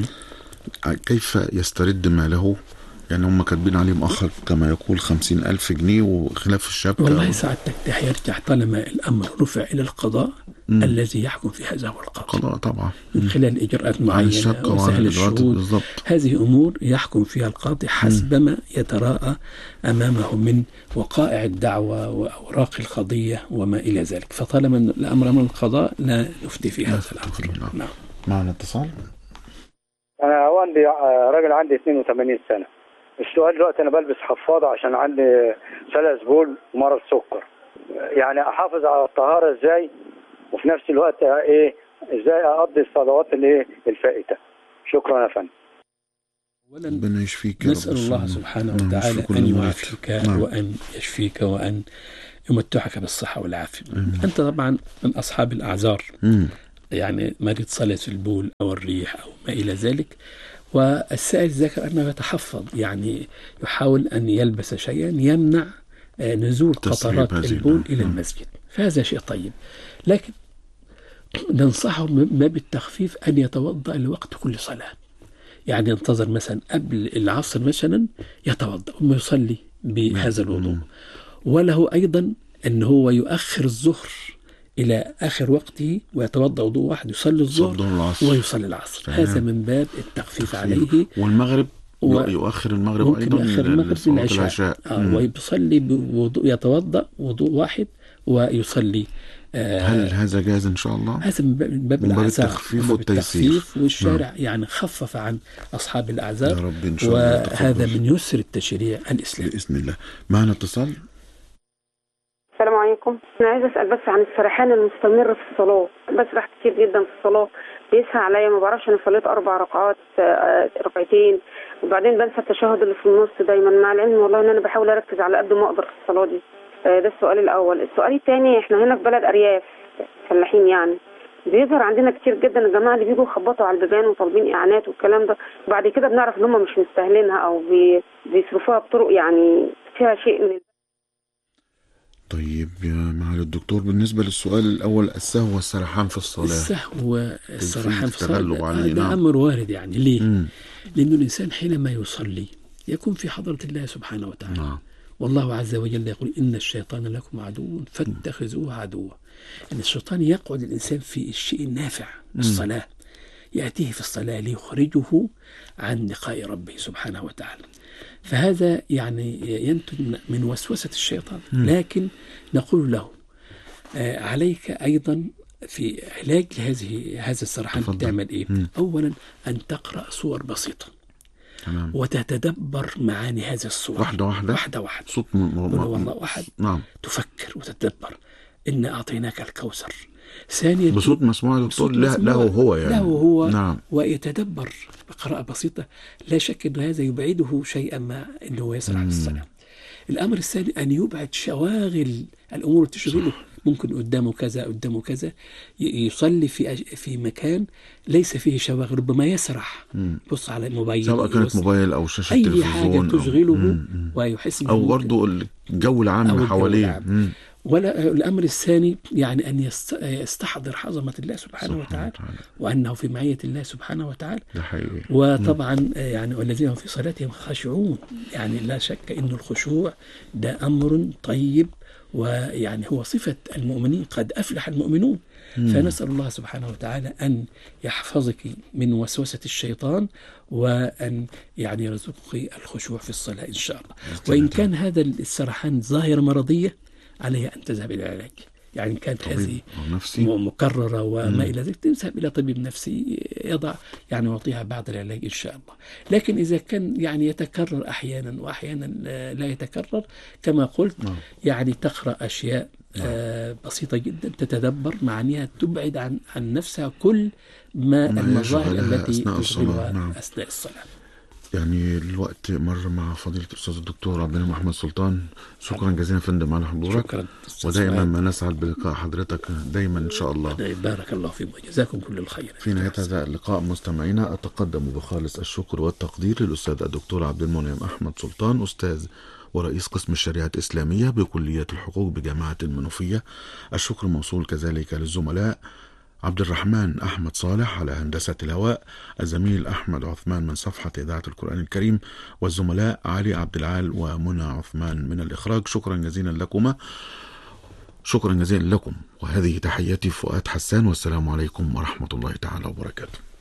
كيف يسترد ماله؟ يعني هم كاتبين عليه مؤخر كما يقول خمسين ألف جنيه وخلاف الشبكة. والله ساعتك هيرجع طالما الأمر رفع إلى القضاء مم. الذي يحكم في هذا هو القاضي قضاء طبعا من خلال إجراءات معينة وسهل الشهود. هذه أمور يحكم فيها القاضي حسبما يتراءى أمامه من وقائع الدعوة وأوراق القضية وما إلى ذلك. فطالما الأمر من القضاء لا نفتي في هذا الأمر. نعم. نعم. معنا اتصال. أنا عندي راجل عندي اثنين وثمانين سنة. السؤال دلوقتي أنا بلبس حفاضة عشان عندي سلس بول ومرض سكر. يعني أحافظ على الطهارة إزاي وفي نفس الوقت إيه إزاي أقضي الصلوات اللي إيه الفائتة. شكرا يا فندم. ربنا يشفيك. نسأل الله سبحانه وتعالى أن يعافيك نعم. وأن يشفيك وأن يمتعك بالصحة والعافية. مم. أنت طبعا من أصحاب الأعذار مم. يعني مريض سلس البول أو الريح أو ما إلى ذلك. والسائل ذكر أنه يتحفظ يعني يحاول أن يلبس شيئا يمنع نزول قطرات البول إلى المسجد. فهذا شيء طيب. لكن ننصحه ما بالتخفيف أن يتوضأ لوقت كل صلاة. يعني ينتظر مثلا قبل العصر مثلا يتوضأ ثم يصلي بهذا الوضوء. وله أيضا أن هو يؤخر الظهر إلى آخر وقته ويتوضأ وضوء واحد يصلي الظهر ويصلي العصر. هذا من باب التخفيف عليه. والمغرب و... يؤخر المغرب ممكن أيضا يؤخر المغرب للعشاء العشاء. آه ويصلي بوضوء يتوضأ وضوء واحد ويصلي. آه هل هذا جاز إن شاء الله؟ هذا من باب الأعذار التخفيف والتيسير. والشارع نعم. يعني خفف عن أصحاب الأعذار. يا رب إن شاء الله. وهذا من يسر التشريع الإسلامي بإذن الله. معنا اتصال. السلام عليكم. أنا عايزة أسأل بس عن السرحان المستمر في الصلاة. بسرح كتير جدا في الصلاة بيسهى عليا ما بعرفش أنا صليت أربع ركعات ركعتين وبعدين بنسى التشهد اللي في النص دايما مع العلم والله إن أنا بحاول أركز على قد ما أقدر في الصلاة دي. ده السؤال الأول. السؤال الثاني إحنا هنا في بلد أرياف فلاحين يعني بيظهر عندنا كتير جدا الجماعة اللي بيجوا يخبطوا على البيبان وطالبين إعانات والكلام ده وبعد كده بنعرف إن هم مش مستاهلينها أو بيصرفوها بطرق يعني فيها شيء من. طيب يا معالي الدكتور بالنسبة للسؤال الأول السهو والسرحان في الصلاة. السهو والسرحان في الصلاة عليه ده نعم. أمر وارد يعني ليه؟ مم. لأنه الإنسان حينما يصلي يكون في حضرة الله سبحانه وتعالى نعم. والله عز وجل يقول إن الشيطان لكم عدو فاتخذوه عدوا. أن الشيطان يقعد الإنسان في الشيء النافع الصلاة يأتيه في الصلاة ليخرجه عن لقاء ربه سبحانه وتعالى. فهذا يعني ينتج من وسوسة الشيطان. لكن نقول له آه عليك أيضا في علاج هذه هذا السرحان تعمل إيه؟ مم. أولا أن تقرأ صور بسيطة تمام. وتتدبر معاني هذه الصور واحدة واحدة واحدة واحدة صوت م... م... والله واحد نعم. تفكر وتتدبر إن أعطيناك الكوثر. ثانيا بصوت مسموع دكتور له, له هو يعني له هو نعم. ويتدبر بقراءة بسيطة. لا شك أن هذا يبعده شيئا ما اللي هو يسرع في الصلاة. الأمر الثاني أن يبعد شواغل الأمور تشغله. ممكن قدامه كذا قدامه كذا يصلي في في مكان ليس فيه شواغل ربما يسرح. بص على الموبايل سواء كانت موبايل أو شاشة أي تلفزيون حاجة تشغله ويحس أو برضو الجو العام حواليه. ولا الأمر الثاني يعني أن يستحضر عظمة الله سبحانه وتعالى وأنه في معية الله سبحانه وتعالى. وطبعا يعني والذين هم في صلاتهم خاشعون يعني لا شك أن الخشوع ده أمر طيب ويعني هو صفة المؤمنين قد أفلح المؤمنون. فنسأل الله سبحانه وتعالى أن يحفظك من وسوسة الشيطان وأن يعني يرزقك الخشوع في الصلاة إن شاء الله. وإن كان هذا السرحان ظاهرة مرضية عليها أن تذهب إلى العلاج. يعني كانت هذه مكررة وما مم. إلى ذلك تذهب إلى طبيب نفسي يضع يعني يعطيها بعض العلاج إن شاء الله. لكن إذا كان يعني يتكرر أحيانا وأحيانا لا يتكرر كما قلت مم. يعني تقرأ أشياء آه بسيطة جدا تتدبر معانيها تبعد عن عن نفسها كل ما المظاهر التي تشغلها نعم. أثناء الصلاة. يعني الوقت مر مع فضيلة الأستاذ الدكتور عبد المنعم محمد سلطان. شكرا جزيلا فندم على حضورك. شكرا. ودائما ما نسعد بلقاء حضرتك دائما إن شاء الله. بارك الله فيكم وجزاكم كل الخير. في نهاية هذا اللقاء مستمعينا أتقدم بخالص الشكر والتقدير للأستاذ الدكتور عبد المنعم أحمد سلطان أستاذ ورئيس قسم الشريعة الإسلامية بكلية الحقوق بجامعة المنوفية. الشكر موصول كذلك للزملاء عبد الرحمن أحمد صالح على هندسة الهواء، الزميل أحمد عثمان من صفحة إذاعة القرآن الكريم، والزملاء علي عبد العال ومنى عثمان من الإخراج. شكرا جزيلا لكما. شكرا جزيلا لكم، وهذه تحياتي فؤاد حسان، والسلام عليكم ورحمة الله تعالى وبركاته.